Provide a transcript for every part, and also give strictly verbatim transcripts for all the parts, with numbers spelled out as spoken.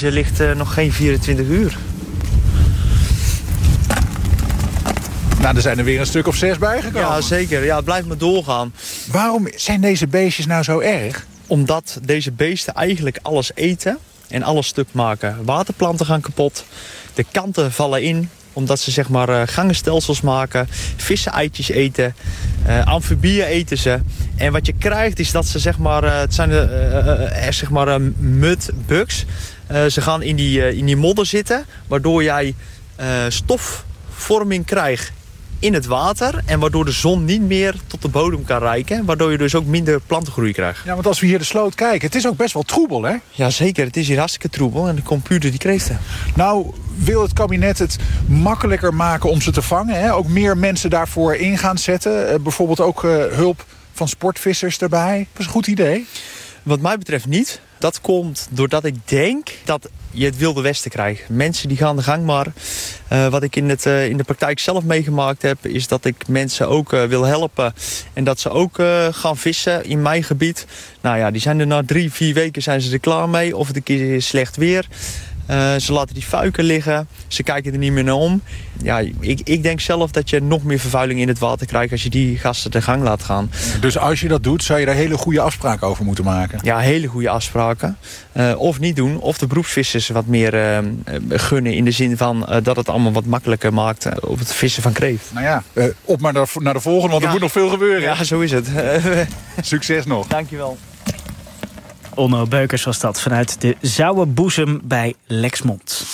deze ligt uh, nog geen vierentwintig uur. Nou, er zijn er weer een stuk of zes bijgekomen. Ja, zeker. Ja, het blijft maar doorgaan. Waarom zijn deze beestjes nou zo erg? Omdat deze beesten eigenlijk alles eten en alles stuk maken. Waterplanten gaan kapot, de kanten vallen in omdat ze zeg maar uh, gangenstelsels maken, vissen-eitjes eten, uh, amfibieën eten ze. En wat je krijgt is dat ze zeg maar, uh, het zijn de, uh, uh, zeg maar uh, mudbugs. Uh, ze gaan in die, uh, in die modder zitten, waardoor jij uh, stofvorming krijgt in het water en waardoor de zon niet meer tot de bodem kan reiken, waardoor je dus ook minder plantengroei krijgt. Ja, want als we hier de sloot kijken, het is ook best wel troebel, hè? Ja, zeker. Het is hier hartstikke troebel en er komt puur door die kreeften. Nou, wil het kabinet het makkelijker maken om ze te vangen, hè? Ook meer mensen daarvoor in gaan zetten. Uh, bijvoorbeeld ook uh, hulp van sportvissers erbij. Dat is een goed idee. Wat mij betreft niet. Dat komt doordat ik denk dat je het Wilde Westen krijgt. Mensen die gaan de gang maar. Uh, wat ik in, het, uh, in de praktijk zelf meegemaakt heb, is dat ik mensen ook uh, wil helpen. En dat ze ook uh, gaan vissen in mijn gebied. Nou ja, die zijn er na drie, vier weken zijn ze er klaar mee. Of het een keer is slecht weer. Uh, ze laten die fuiken liggen. Ze kijken er niet meer naar om. Ja, ik, ik denk zelf dat je nog meer vervuiling in het water krijgt als je die gasten de gang laat gaan. Dus als je dat doet, zou je daar hele goede afspraken over moeten maken? Ja, hele goede afspraken. Uh, of niet doen. Of de beroepsvissers wat meer uh, gunnen in de zin van uh, dat het allemaal wat makkelijker maakt uh, op het vissen van kreeft. Nou ja, uh, op maar naar, naar de volgende, want ja. Er moet nog veel gebeuren. Ja, zo is het. Succes nog. Dankjewel. Onno Beukers was dat vanuit de Zouwenboezem bij Lexmond.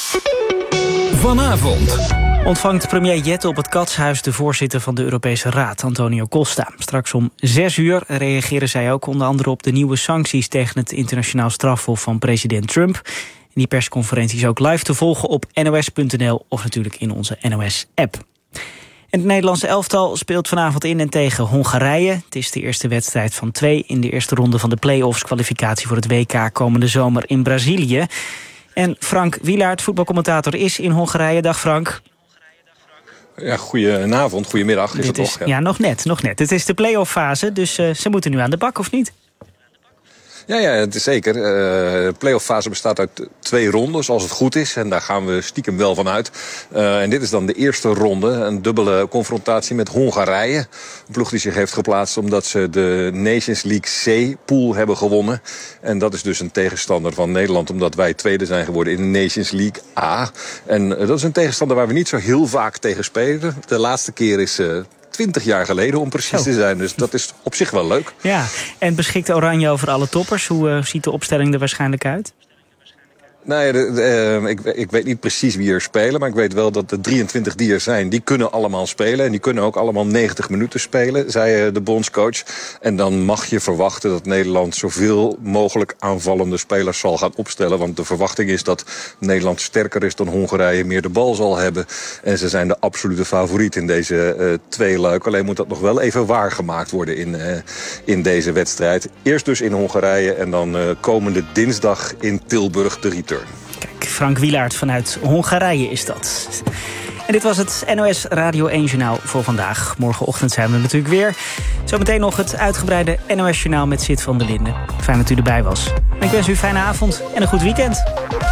Vanavond ontvangt premier Jette op het Katshuis de voorzitter van de Europese Raad, Antonio Costa. Straks om zes uur reageren zij ook onder andere op de nieuwe sancties tegen het internationaal strafhof van president Trump. En die persconferentie is ook live te volgen op N O S punt N L of natuurlijk in onze N O S-app. En het Nederlandse elftal speelt vanavond in en tegen Hongarije. Het is de eerste wedstrijd van twee in de eerste ronde van de play-offs kwalificatie voor het W K komende zomer in Brazilië. En Frank Wielaert, voetbalcommentator, is in Hongarije. Dag Frank. Ja, goedenavond, goedemiddag is het is, toch? Ja. ja, nog net, nog net. Het is de play-off fase, dus uh, ze moeten nu aan de bak, of niet? Ja, ja, het is zeker. Uh, de play-off fase bestaat uit twee rondes, als het goed is. En daar gaan we stiekem wel van uit. Uh, en dit is dan de eerste ronde. Een dubbele confrontatie met Hongarije. Een ploeg die zich heeft geplaatst omdat ze de Nations League C-pool hebben gewonnen. En dat is dus een tegenstander van Nederland, omdat wij tweede zijn geworden in de Nations League A. En uh, dat is een tegenstander waar we niet zo heel vaak tegen spelen. De laatste keer is Uh, twintig jaar geleden, om precies te zijn. Dus dat is op zich wel leuk. Ja, en beschikt Oranje over alle toppers? Hoe uh, ziet de opstelling er waarschijnlijk uit? Nou ja, de, de, uh, ik, ik weet niet precies wie er spelen, maar ik weet wel dat de drieëntwintig die er zijn, die kunnen allemaal spelen. En die kunnen ook allemaal negentig minuten spelen, zei uh, de bondscoach. En dan mag je verwachten dat Nederland zoveel mogelijk aanvallende spelers zal gaan opstellen. Want de verwachting is dat Nederland sterker is dan Hongarije, meer de bal zal hebben. En ze zijn de absolute favoriet in deze uh, tweeluik. Alleen moet dat nog wel even waargemaakt worden in, uh, in deze wedstrijd. Eerst dus in Hongarije en dan uh, komende dinsdag in Tilburg de return. Kijk, Frank Wielaert vanuit Hongarije is dat. En dit was het N O S Radio één Journaal voor vandaag. Morgenochtend zijn we natuurlijk weer. Zometeen nog het uitgebreide N O S Journaal met Sid van der Linden. Fijn dat u erbij was. En ik wens u een fijne avond en een goed weekend.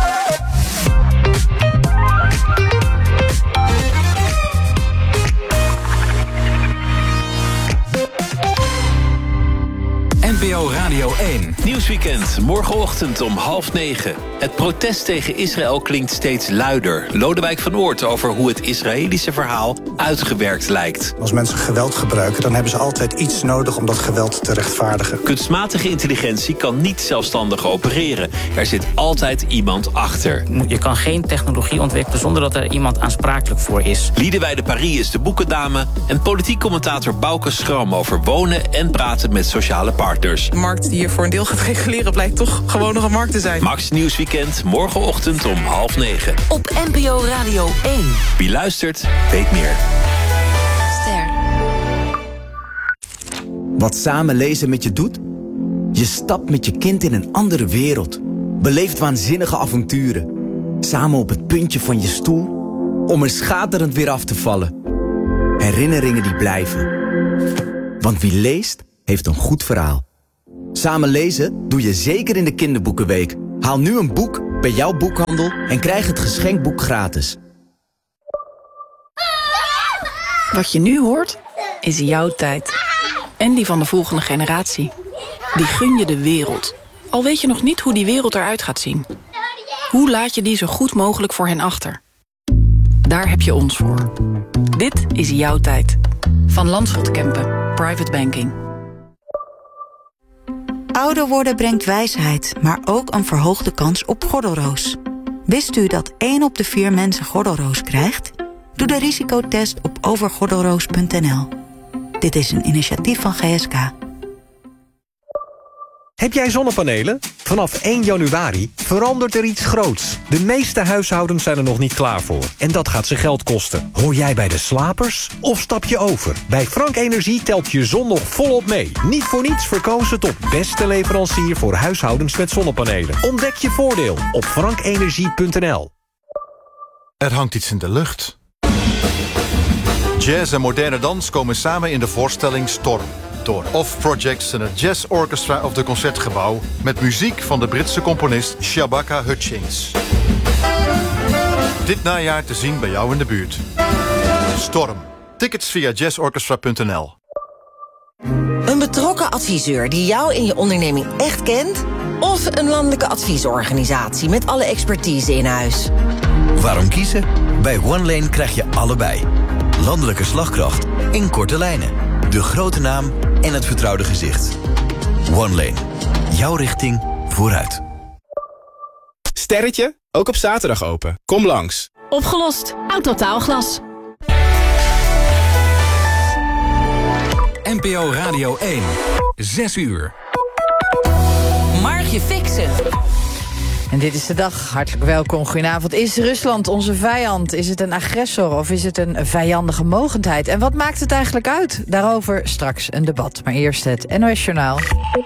N P O Radio één. Nieuwsweekend, morgenochtend om half negen. Het protest tegen Israël klinkt steeds luider. Lodewijk van Oort over hoe het Israëlische verhaal uitgewerkt lijkt. Als mensen geweld gebruiken, dan hebben ze altijd iets nodig om dat geweld te rechtvaardigen. Kunstmatige intelligentie kan niet zelfstandig opereren. Er zit altijd iemand achter. Je kan geen technologie ontwikkelen zonder dat er iemand aansprakelijk voor is. Liedewijde Paris is de boekendame en politiek commentator Bouke Schram over wonen en praten met sociale partners. De markt die je voor een deel gaat reguleren blijkt toch gewoon nog een markt te zijn. Max Nieuwsweekend, morgenochtend om half negen. Op N P O Radio één. Wie luistert, weet meer. Ster. Wat samen lezen met je doet? Je stapt met je kind in een andere wereld. Beleeft waanzinnige avonturen. Samen op het puntje van je stoel, om er schaterend weer af te vallen. Herinneringen die blijven. Want wie leest, heeft een goed verhaal. Samen lezen doe je zeker in de kinderboekenweek. Haal nu een boek bij bij jouw boekhandel en krijg het geschenkboek gratis. Wat je nu hoort, is jouw tijd. En die van de volgende generatie. Die gun je de wereld. Al weet je nog niet hoe die wereld eruit gaat zien. Hoe laat je die zo goed mogelijk voor hen achter? Daar heb je ons voor. Dit is jouw tijd. Van Landschot Kempen. Private Banking. Ouder worden brengt wijsheid, maar ook een verhoogde kans op gordelroos. Wist u dat één op de vier mensen gordelroos krijgt? Doe de risicotest op overgordelroos punt n l. Dit is een initiatief van G S K. Heb jij zonnepanelen? Vanaf één januari verandert er iets groots. De meeste huishoudens zijn er nog niet klaar voor. En dat gaat ze geld kosten. Hoor jij bij de slapers of stap je over? Bij Frank Energie telt je zon nog volop mee. Niet voor niets verkozen tot beste leverancier voor huishoudens met zonnepanelen. Ontdek je voordeel op frank energie punt n l. Er hangt iets in de lucht. Jazz en moderne dans komen samen in de voorstelling Storm. Door Off Projects en het Jazz Orchestra of de Concertgebouw... met muziek van de Britse componist Shabaka Hutchings. Dit najaar te zien bij jou in de buurt. Storm. Tickets via jazz orchestra punt n l. Een betrokken adviseur die jou en je onderneming echt kent... of een landelijke adviesorganisatie met alle expertise in huis. Waarom kiezen? Bij OneLane krijg je allebei. Landelijke slagkracht in korte lijnen. De grote naam en het vertrouwde gezicht. OneLane. Jouw richting vooruit. Sterretje, ook op zaterdag open. Kom langs. Opgelost. Autotaalglas. N P O Radio één. Zes uur. Margje fixen. En dit is de dag. Hartelijk welkom. Goedenavond. Is Rusland onze vijand? Is het een agressor of is het een vijandige mogendheid? En wat maakt het eigenlijk uit? Daarover straks een debat. Maar eerst het N O S-journaal.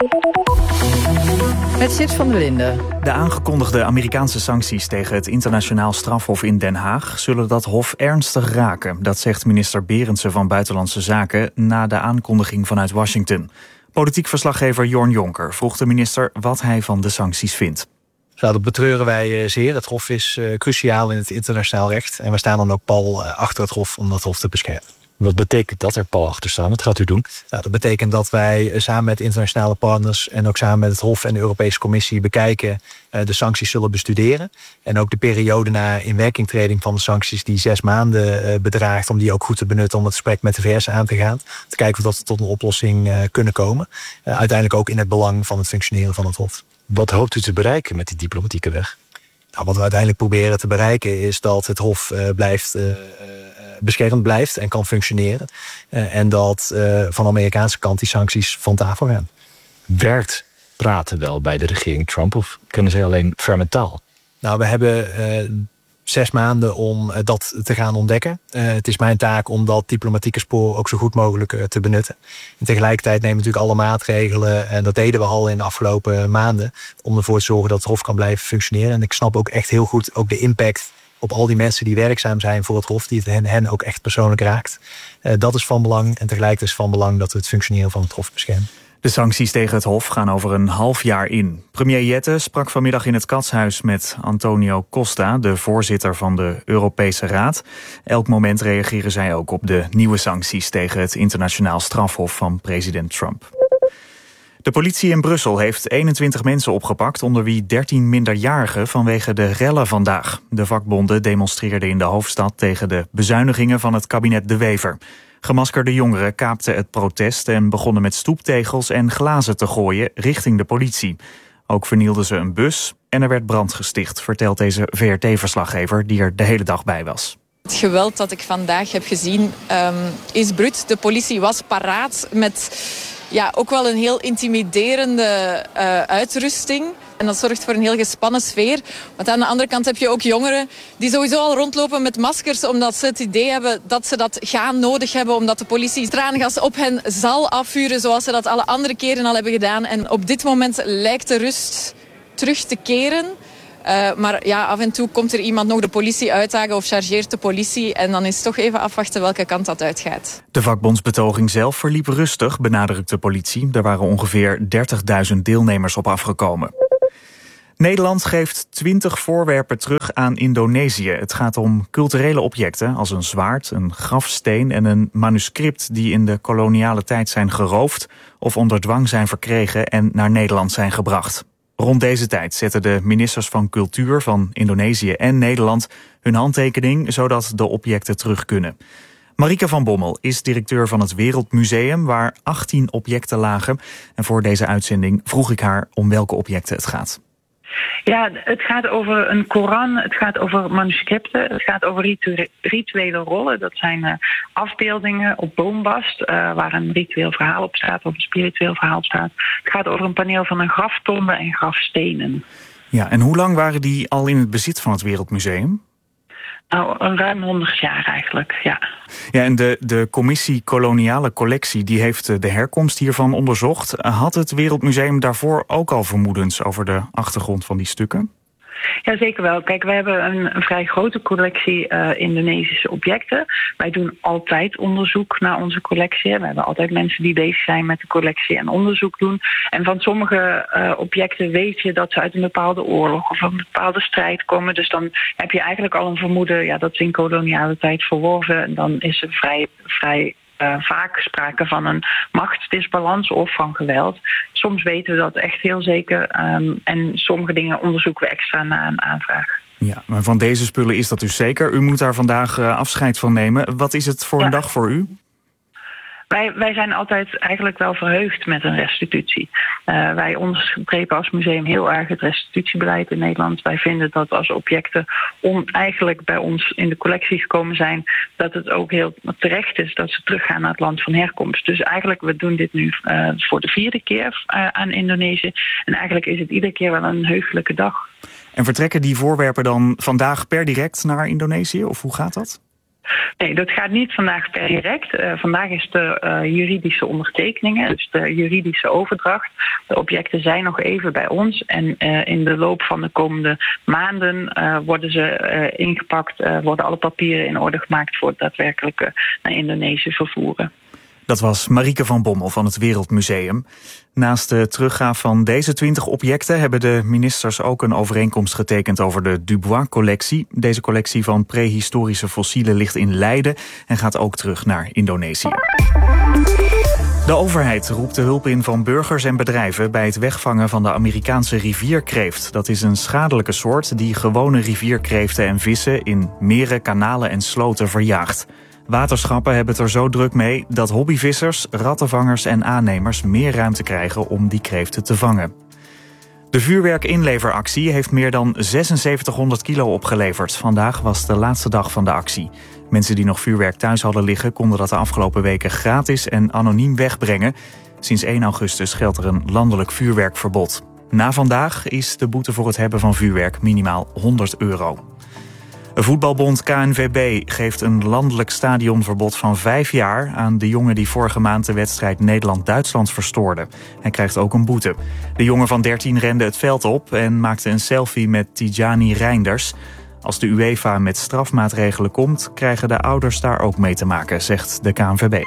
Met Sid van der Linden. De aangekondigde Amerikaanse sancties tegen het internationaal strafhof in Den Haag zullen dat hof ernstig raken. Dat zegt minister Berendsen van Buitenlandse Zaken na de aankondiging vanuit Washington. Politiek verslaggever Jorn Jonker vroeg de minister wat hij van de sancties vindt. Nou, dat betreuren wij zeer. Het hof is uh, cruciaal in het internationaal recht. En we staan dan ook pal uh, achter het hof om dat hof te beschermen. Wat betekent dat er pal achter staan? Wat gaat u doen? Nou, dat betekent dat wij samen met internationale partners en ook samen met het Hof en de Europese Commissie bekijken, uh, de sancties zullen bestuderen. En ook de periode na inwerkingtreding van de sancties die zes maanden uh, bedraagt, om die ook goed te benutten om het gesprek met de V S aan te gaan. Te kijken of dat we tot een oplossing uh, kunnen komen. Uh, uiteindelijk ook in het belang van het functioneren van het Hof. Wat hoopt u te bereiken met die diplomatieke weg? Nou, wat we uiteindelijk proberen te bereiken is dat het Hof uh, blijft... Uh, beschermd blijft en kan functioneren. Uh, en dat uh, van de Amerikaanse kant die sancties van tafel gaan. Werkt praten wel bij de regering Trump of kunnen ze alleen fermentaal? Nou, we hebben uh, zes maanden om uh, dat te gaan ontdekken. Uh, het is mijn taak om dat diplomatieke spoor ook zo goed mogelijk uh, te benutten. En tegelijkertijd nemen we natuurlijk alle maatregelen, en dat deden we al in de afgelopen maanden, om ervoor te zorgen dat het Hof kan blijven functioneren. En ik snap ook echt heel goed ook de impact op al die mensen die werkzaam zijn voor het Hof, die het hen, hen ook echt persoonlijk raakt. Uh, dat is van belang en tegelijkertijd is van belang dat we het functioneren van het Hof beschermen. De sancties tegen het Hof gaan over een half jaar in. Premier Jette sprak vanmiddag in het Katshuis met Antonio Costa, de voorzitter van de Europese Raad. Elk moment reageren zij ook op de nieuwe sancties tegen het internationaal strafhof van president Trump. De politie in Brussel heeft eenentwintig mensen opgepakt, onder wie dertien minderjarigen vanwege de rellen vandaag. De vakbonden demonstreerden in de hoofdstad tegen de bezuinigingen van het kabinet De Wever. Gemaskerde jongeren kaapten het protest en begonnen met stoeptegels en glazen te gooien richting de politie. Ook vernielden ze een bus en er werd brand gesticht, vertelt deze V R T-verslaggever die er de hele dag bij was. Het geweld dat ik vandaag heb gezien um, is bruut. De politie was paraat met ja, ook wel een heel intimiderende uh, uitrusting. En dat zorgt voor een heel gespannen sfeer. Want aan de andere kant heb je ook jongeren die sowieso al rondlopen met maskers, omdat ze het idee hebben dat ze dat gaan nodig hebben, omdat de politie traangas op hen zal afvuren, zoals ze dat alle andere keren al hebben gedaan. En op dit moment lijkt de rust terug te keren. Uh, maar ja, af en toe komt er iemand nog de politie uitdagen of chargeert de politie. En dan is het toch even afwachten welke kant dat uitgaat. De vakbondsbetoging zelf verliep rustig, benadrukt de politie. Er waren ongeveer dertigduizend deelnemers op afgekomen. Nederland geeft twintig voorwerpen terug aan Indonesië. Het gaat om culturele objecten als een zwaard, een grafsteen en een manuscript die in de koloniale tijd zijn geroofd of onder dwang zijn verkregen en naar Nederland zijn gebracht. Rond deze tijd zetten de ministers van Cultuur van Indonesië en Nederland hun handtekening zodat de objecten terug kunnen. Marieke van Bommel is directeur van het Wereldmuseum waar achttien objecten lagen. En voor deze uitzending vroeg ik haar om welke objecten het gaat. Ja, het gaat over een Koran, het gaat over manuscripten, het gaat over ritu- rituele rollen. Dat zijn uh, afbeeldingen op boombast, uh, waar een ritueel verhaal op staat of een spiritueel verhaal op staat. Het gaat over een paneel van een graftombe en grafstenen. Ja, en hoe lang waren die al in het bezit van het Wereldmuseum? Nou, een ruim honderd jaar eigenlijk, ja. Ja, en de, de commissie Koloniale Collectie die heeft de herkomst hiervan onderzocht. Had het Wereldmuseum daarvoor ook al vermoedens over de achtergrond van die stukken? Ja, zeker wel. Kijk, wij hebben een, een vrij grote collectie uh, Indonesische objecten. Wij doen altijd onderzoek naar onze collectie. We hebben altijd mensen die bezig zijn met de collectie en onderzoek doen. En van sommige uh, objecten weet je dat ze uit een bepaalde oorlog of een bepaalde strijd komen. Dus dan heb je eigenlijk al een vermoeden, ja, dat ze in koloniale tijd verworven. En dan is er vrij, vrij Uh, vaak sprake van een machtsdisbalans of van geweld. Soms weten we dat echt heel zeker. Um, en sommige dingen onderzoeken we extra na een aanvraag. Ja, maar van deze spullen is dat dus zeker. U moet daar vandaag uh, afscheid van nemen. Wat is het voor ja. een dag voor u? Wij, wij zijn altijd eigenlijk wel verheugd met een restitutie. Uh, wij onderstrepen als museum heel erg het restitutiebeleid in Nederland. Wij vinden dat als objecten on, eigenlijk bij ons in de collectie gekomen zijn, dat het ook heel terecht is dat ze teruggaan naar het land van herkomst. Dus eigenlijk, we doen dit nu uh, voor de vierde keer uh, aan Indonesië. En eigenlijk is het iedere keer wel een heugelijke dag. En vertrekken die voorwerpen dan vandaag per direct naar Indonesië? Of hoe gaat dat? Nee, dat gaat niet vandaag per direct. Uh, vandaag is de uh, juridische ondertekeningen, dus de juridische overdracht. De objecten zijn nog even bij ons en uh, in de loop van de komende maanden uh, worden ze uh, ingepakt, uh, worden alle papieren in orde gemaakt voor het daadwerkelijke naar Indonesië vervoeren. Dat was Marieke van Bommel van het Wereldmuseum. Naast de teruggaaf van deze twintig objecten hebben de ministers ook een overeenkomst getekend over de Dubois-collectie. Deze collectie van prehistorische fossielen ligt in Leiden en gaat ook terug naar Indonesië. De overheid roept de hulp in van burgers en bedrijven bij het wegvangen van de Amerikaanse rivierkreeft. Dat is een schadelijke soort die gewone rivierkreeften en vissen in meren, kanalen en sloten verjaagt. Waterschappen hebben het er zo druk mee dat hobbyvissers, rattenvangers en aannemers meer ruimte krijgen om die kreeften te vangen. De vuurwerkinleveractie heeft meer dan zesenzeventighonderd kilo opgeleverd. Vandaag was de laatste dag van de actie. Mensen die nog vuurwerk thuis hadden liggen konden dat de afgelopen weken gratis en anoniem wegbrengen. Sinds één augustus geldt er een landelijk vuurwerkverbod. Na vandaag is de boete voor het hebben van vuurwerk minimaal honderd euro. Voetbalbond K N V B geeft een landelijk stadionverbod van vijf jaar aan de jongen die vorige maand de wedstrijd Nederland-Duitsland verstoorde. Hij krijgt ook een boete. De jongen van dertien rende het veld op en maakte een selfie met Tijani Reinders. Als de UEFA met strafmaatregelen komt, krijgen de ouders daar ook mee te maken, zegt de K N V B.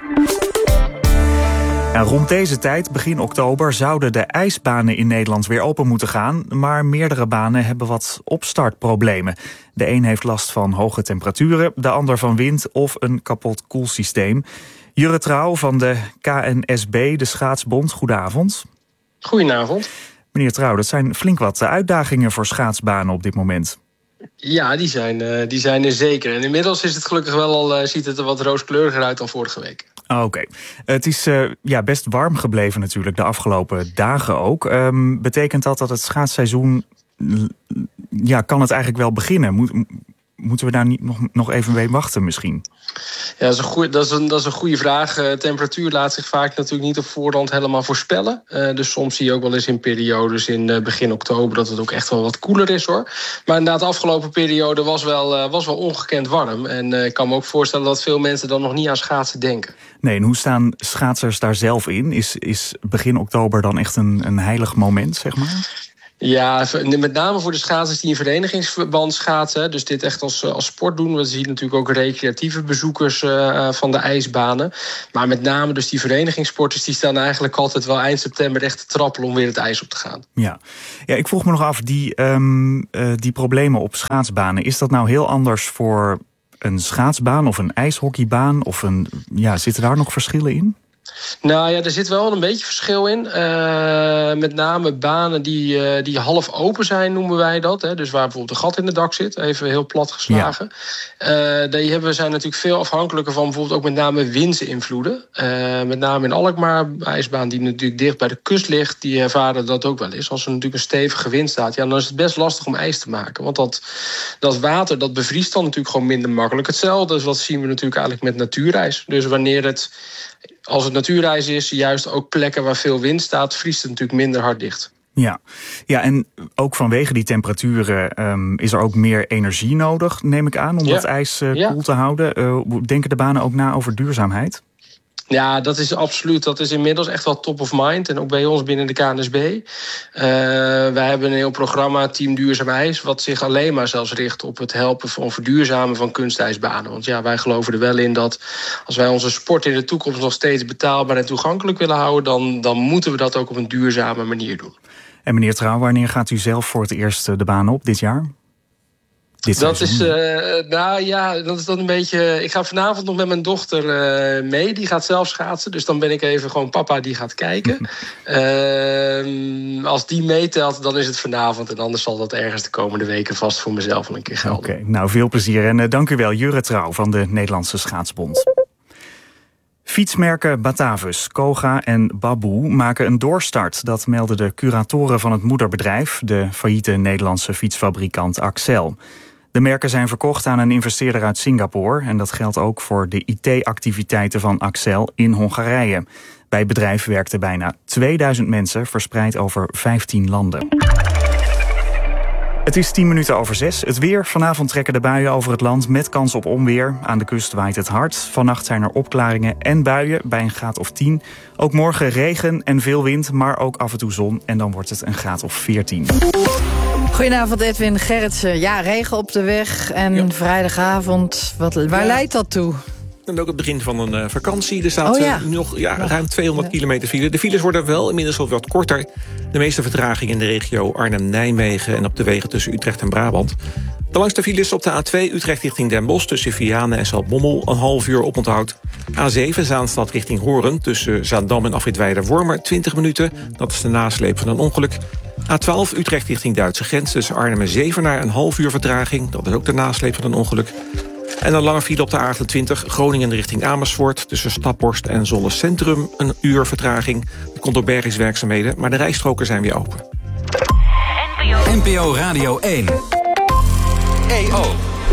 En rond deze tijd, begin oktober, zouden de ijsbanen in Nederland weer open moeten gaan. Maar meerdere banen hebben wat opstartproblemen. De een heeft last van hoge temperaturen, de ander van wind of een kapot koelsysteem. Jurre Trouw van de K N S B, de Schaatsbond, goedenavond. Goedenavond. Meneer Trouw, dat zijn flink wat uitdagingen voor schaatsbanen op dit moment. Ja, die zijn, die zijn er zeker. En inmiddels is het gelukkig wel al, ziet het er wat rooskleuriger uit dan vorige week. Oké. Okay. Het is uh, ja, best warm gebleven natuurlijk de afgelopen dagen ook. Um, betekent dat dat het schaatsseizoen, ja, kan het eigenlijk wel beginnen? Moet, moeten we daar niet nog, nog even mee wachten misschien? Ja, dat is een goeie, dat is een, dat is een goede vraag. Uh, temperatuur laat zich vaak natuurlijk niet op voorhand helemaal voorspellen. Uh, dus soms zie je ook wel eens in periodes in uh, begin oktober dat het ook echt wel wat koeler is, hoor. Maar inderdaad, de afgelopen periode was wel, uh, was wel ongekend warm. En uh, ik kan me ook voorstellen dat veel mensen dan nog niet aan schaatsen denken. Nee, en hoe staan schaatsers daar zelf in? Is, is begin oktober dan echt een, een heilig moment, zeg maar? Ja, met name voor de schaatsers die in verenigingsverband schaatsen. Dus dit echt als, als sport doen. We zien natuurlijk ook recreatieve bezoekers uh, van de ijsbanen. Maar met name dus die verenigingssporters... die staan eigenlijk altijd wel eind september echt te trappelen om weer het ijs op te gaan. Ja, ja ik vroeg me nog af, die, um, uh, die problemen op schaatsbanen... is dat nou heel anders voor een schaatsbaan of een ijshockeybaan? Of een, ja, zitten daar nog verschillen in? Nou ja, er zit wel een beetje verschil in. Uh, met name banen die, uh, die half open zijn, noemen wij dat. Hè. Dus waar bijvoorbeeld een gat in het dak zit, even heel plat geslagen. Ja. Uh, die hebben, zijn natuurlijk veel afhankelijker van bijvoorbeeld ook met name windsinvloeden. Uh, met name in Alkmaar, ijsbaan die natuurlijk dicht bij de kust ligt... die ervaren dat ook wel eens. Als er natuurlijk een stevige wind staat, ja, dan is het best lastig om ijs te maken. Want dat, dat water, dat bevriest dan natuurlijk gewoon minder makkelijk. Hetzelfde is wat zien we natuurlijk eigenlijk met natuurijs. Dus wanneer het... Als het natuurijs is, juist ook plekken waar veel wind staat... vriest het natuurlijk minder hard dicht. Ja, ja en ook vanwege die temperaturen um, is er ook meer energie nodig, neem ik aan... om ja. dat ijs uh, ja. koel te houden. Uh, denken de banen ook na over duurzaamheid? Ja, dat is absoluut. Dat is inmiddels echt wel top of mind. En ook bij ons binnen de K N S B. Uh, wij hebben een heel programma, Team Duurzaam IJs... wat zich alleen maar zelfs richt op het helpen van verduurzamen van kunstijsbanen. Want ja, wij geloven er wel in dat als wij onze sport in de toekomst... nog steeds betaalbaar en toegankelijk willen houden... dan, dan moeten we dat ook op een duurzame manier doen. En meneer Trouw, wanneer gaat u zelf voor het eerst de baan op dit jaar? Dit dat is, uh, nou ja, dat is dan een beetje... Ik ga vanavond nog met mijn dochter uh, mee. Die gaat zelf schaatsen. Dus dan ben ik even gewoon papa die gaat kijken. uh, als die meetelt, dan is het vanavond. En anders zal dat ergens de komende weken vast voor mezelf al een keer gelden. Oké, okay, nou veel plezier. En uh, dank u wel, Jurre Trouw van de Nederlandse Schaatsbond. Fietsmerken Batavus, Koga en Baboe maken een doorstart. Dat melden de curatoren van het moederbedrijf... de failliete Nederlandse fietsfabrikant Accel. De merken zijn verkocht aan een investeerder uit Singapore... en dat geldt ook voor de I T-activiteiten van Accel in Hongarije. Bij het bedrijf werkten bijna tweeduizend mensen... verspreid over vijftien landen. Het is tien minuten over zes. Het weer. Vanavond trekken de buien over het land met kans op onweer. Aan de kust waait het hard. Vannacht zijn er opklaringen en buien bij een graad of tien. Ook morgen regen en veel wind, maar ook af en toe zon. En dan wordt het een graad of veertien. Goedenavond Edwin Gerritsen. Ja, regen op de weg en ja. vrijdagavond. Wat, waar ja. leidt dat toe? En ook het begin van een uh, vakantie. Er staat oh, ja. uh, nog ja, ruim tweehonderd ja. kilometer file. De files worden wel inmiddels al wat korter. De meeste vertraging in de regio Arnhem-Nijmegen... en op de wegen tussen Utrecht en Brabant. De langste files op de A twee Utrecht richting Den Bosch... tussen Vianen en Zaltbommel een half uur oponthoud. A zeven Zaanstad richting Hoorn tussen Zaandam en Afritwijder-Wormer twintig minuten. Dat is de nasleep van een ongeluk. A twaalf Utrecht richting Duitse grens tussen Arnhem en Zevenaar een half uur vertraging. Dat is ook de nasleep van een ongeluk. En een lange file op de A achtentwintig Groningen richting Amersfoort... tussen Staphorst en Zwolle Centrum een uur vertraging. Dat komt door bergingswerkzaamheden, maar de rijstroken zijn weer open. N P O Radio één. E O.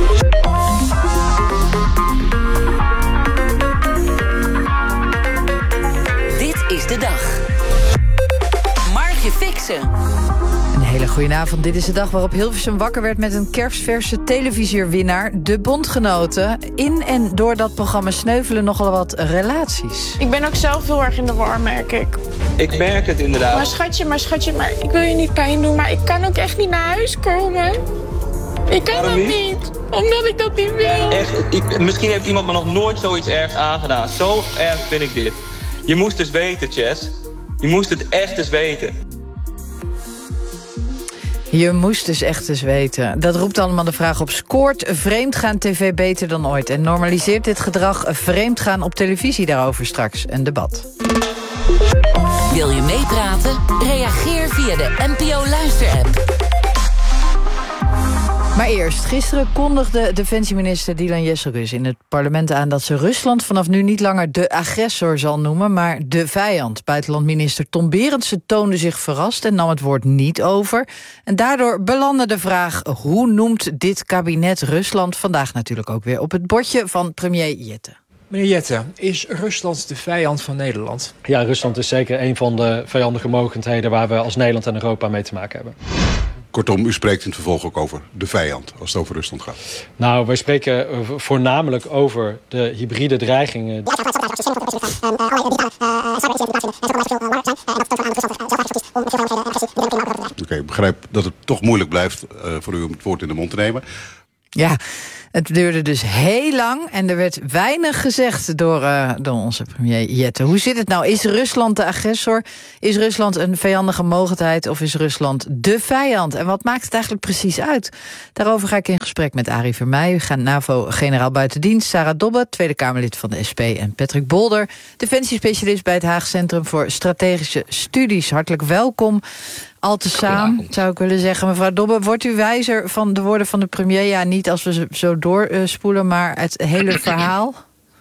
Dit is de dag. Margje Fixen. Een hele goede avond. Dit is de dag waarop Hilversum wakker werd met een kerstverse televisierwinnaar, De Bondgenoten. In en door dat programma sneuvelen nogal wat relaties. Ik ben ook zelf heel erg in de war, merk ik. Ik merk het inderdaad. Maar schatje, maar schatje, maar ik wil je niet pijn doen, maar ik kan ook echt niet naar huis komen. Ik kan dat niet, omdat ik dat niet wil. Echt, ik, misschien heeft iemand me nog nooit zoiets ergs aangedaan. Zo erg vind ik dit. Je moest dus weten, Chess. Je moest het echt eens weten. Je moest dus echt eens weten. Dat roept allemaal de vraag op: scoort vreemdgaan tv beter dan ooit? En normaliseert dit gedrag vreemdgaan op televisie? Daarover straks een debat. Wil je meepraten? Reageer via de N P O Luister-app. Maar eerst, gisteren kondigde defensieminister Dylan Jezelgus in het parlement aan dat ze Rusland vanaf nu niet langer de agressor zal noemen, maar de vijand. Buitenlandminister Tom Berendsen toonde zich verrast en nam het woord niet over. En daardoor belandde de vraag: hoe noemt dit kabinet Rusland? Vandaag natuurlijk ook weer op het bordje van premier Jette. Meneer Jette, is Rusland de vijand van Nederland? Ja, Rusland is zeker een van de vijandige mogendheden waar we als Nederland en Europa mee te maken hebben. Kortom, u spreekt in het vervolg ook over de vijand als het over Rusland gaat. Nou, wij spreken voornamelijk over de hybride dreigingen. Oké, okay, ik begrijp dat het toch moeilijk blijft uh, voor u om het woord in de mond te nemen. Ja, het duurde dus heel lang en er werd weinig gezegd door, uh, door onze premier Jette. Hoe zit het nou? Is Rusland de agressor? Is Rusland een vijandige mogendheid of is Rusland de vijand? En wat maakt het eigenlijk precies uit? Daarover ga ik in gesprek met Arie Vermeij, NAVO-generaal buitendienst, Sarah Dobbe, Tweede Kamerlid van de S P en Patrick Bolder, defensiespecialist bij het Haag Centrum voor Strategische Studies. Hartelijk welkom. Al te samen, zou ik willen zeggen. Mevrouw Dobbe, wordt u wijzer van de woorden van de premier? Ja, niet als we zo doorspoelen, maar het hele verhaal?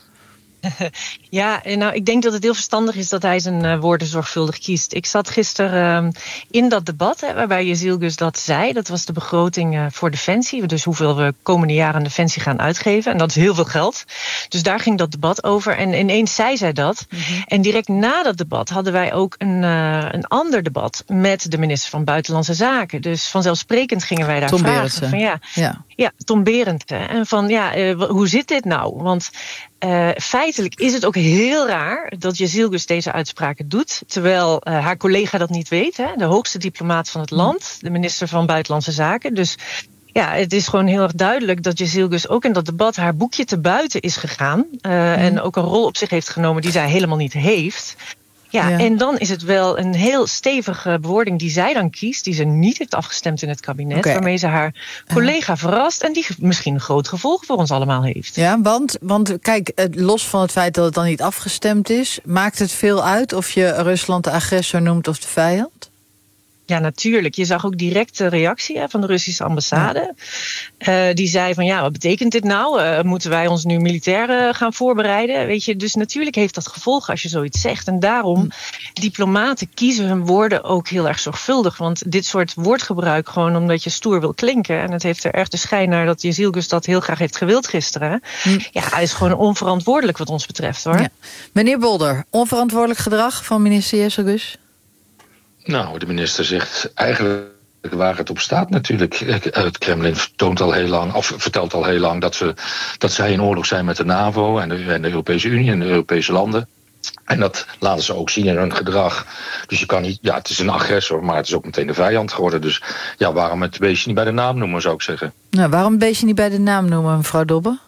Ja, nou, ik denk dat het heel verstandig is dat hij zijn uh, woorden zorgvuldig kiest. Ik zat gisteren uh, in dat debat, hè, waarbij Jezilgus dat zei. Dat was de begroting uh, voor Defensie. Dus hoeveel we komende jaren aan Defensie gaan uitgeven. En dat is heel veel geld. Dus daar ging dat debat over. En ineens zei zij dat. Mm-hmm. En direct na dat debat hadden wij ook een, uh, een ander debat met de minister van Buitenlandse Zaken. Dus vanzelfsprekend gingen wij daar Tom vragen. Berendsen. Van, ja, ja. ja, Tom Berendsen. En van, ja, uh, hoe zit dit nou? Want Uh, feitelijk is het ook heel raar dat Jezilgus deze uitspraken doet, terwijl uh, haar collega dat niet weet, hè, de hoogste diplomaat van het land, de minister van Buitenlandse Zaken. Dus ja, het is gewoon heel erg duidelijk dat Jezilgus ook in dat debat haar boekje te buiten is gegaan uh, mm. en ook een rol op zich heeft genomen die zij helemaal niet heeft. Ja, ja, en dan is het wel een heel stevige bewoording die zij dan kiest, die ze niet heeft afgestemd in het kabinet, okay. waarmee ze haar collega uh. verrast en die misschien een groot gevolg voor ons allemaal heeft. Ja, want, want kijk, los van het feit dat het dan niet afgestemd is, maakt het veel uit of je Rusland de agressor noemt of de vijand? Ja, natuurlijk. Je zag ook direct de reactie hè, van de Russische ambassade. Ja. Uh, die zei van, ja, wat betekent dit nou? Uh, moeten wij ons nu militair uh, gaan voorbereiden? Weet je, dus natuurlijk heeft dat gevolgen als je zoiets zegt. En daarom, hm. diplomaten kiezen hun woorden ook heel erg zorgvuldig. Want dit soort woordgebruik, gewoon omdat je stoer wil klinken, en het heeft er erg de schijn naar dat Jezilgus dat heel graag heeft gewild gisteren. Hm. Ja, is gewoon onverantwoordelijk wat ons betreft, hoor. Ja. Meneer Bolder, onverantwoordelijk gedrag van minister Jezilgus? Nou, de minister zegt eigenlijk waar het op staat natuurlijk. Het Kremlin toont al heel lang, of vertelt al heel lang dat, ze, dat zij in oorlog zijn met de NAVO en de, en de Europese Unie en de Europese landen. En dat laten ze ook zien in hun gedrag. Dus je kan niet, ja, het is een agressor, maar het is ook meteen de vijand geworden. Dus ja, waarom het beestje niet bij de naam noemen, zou ik zeggen. Nou, waarom het beestje niet bij de naam noemen, mevrouw Dobbe?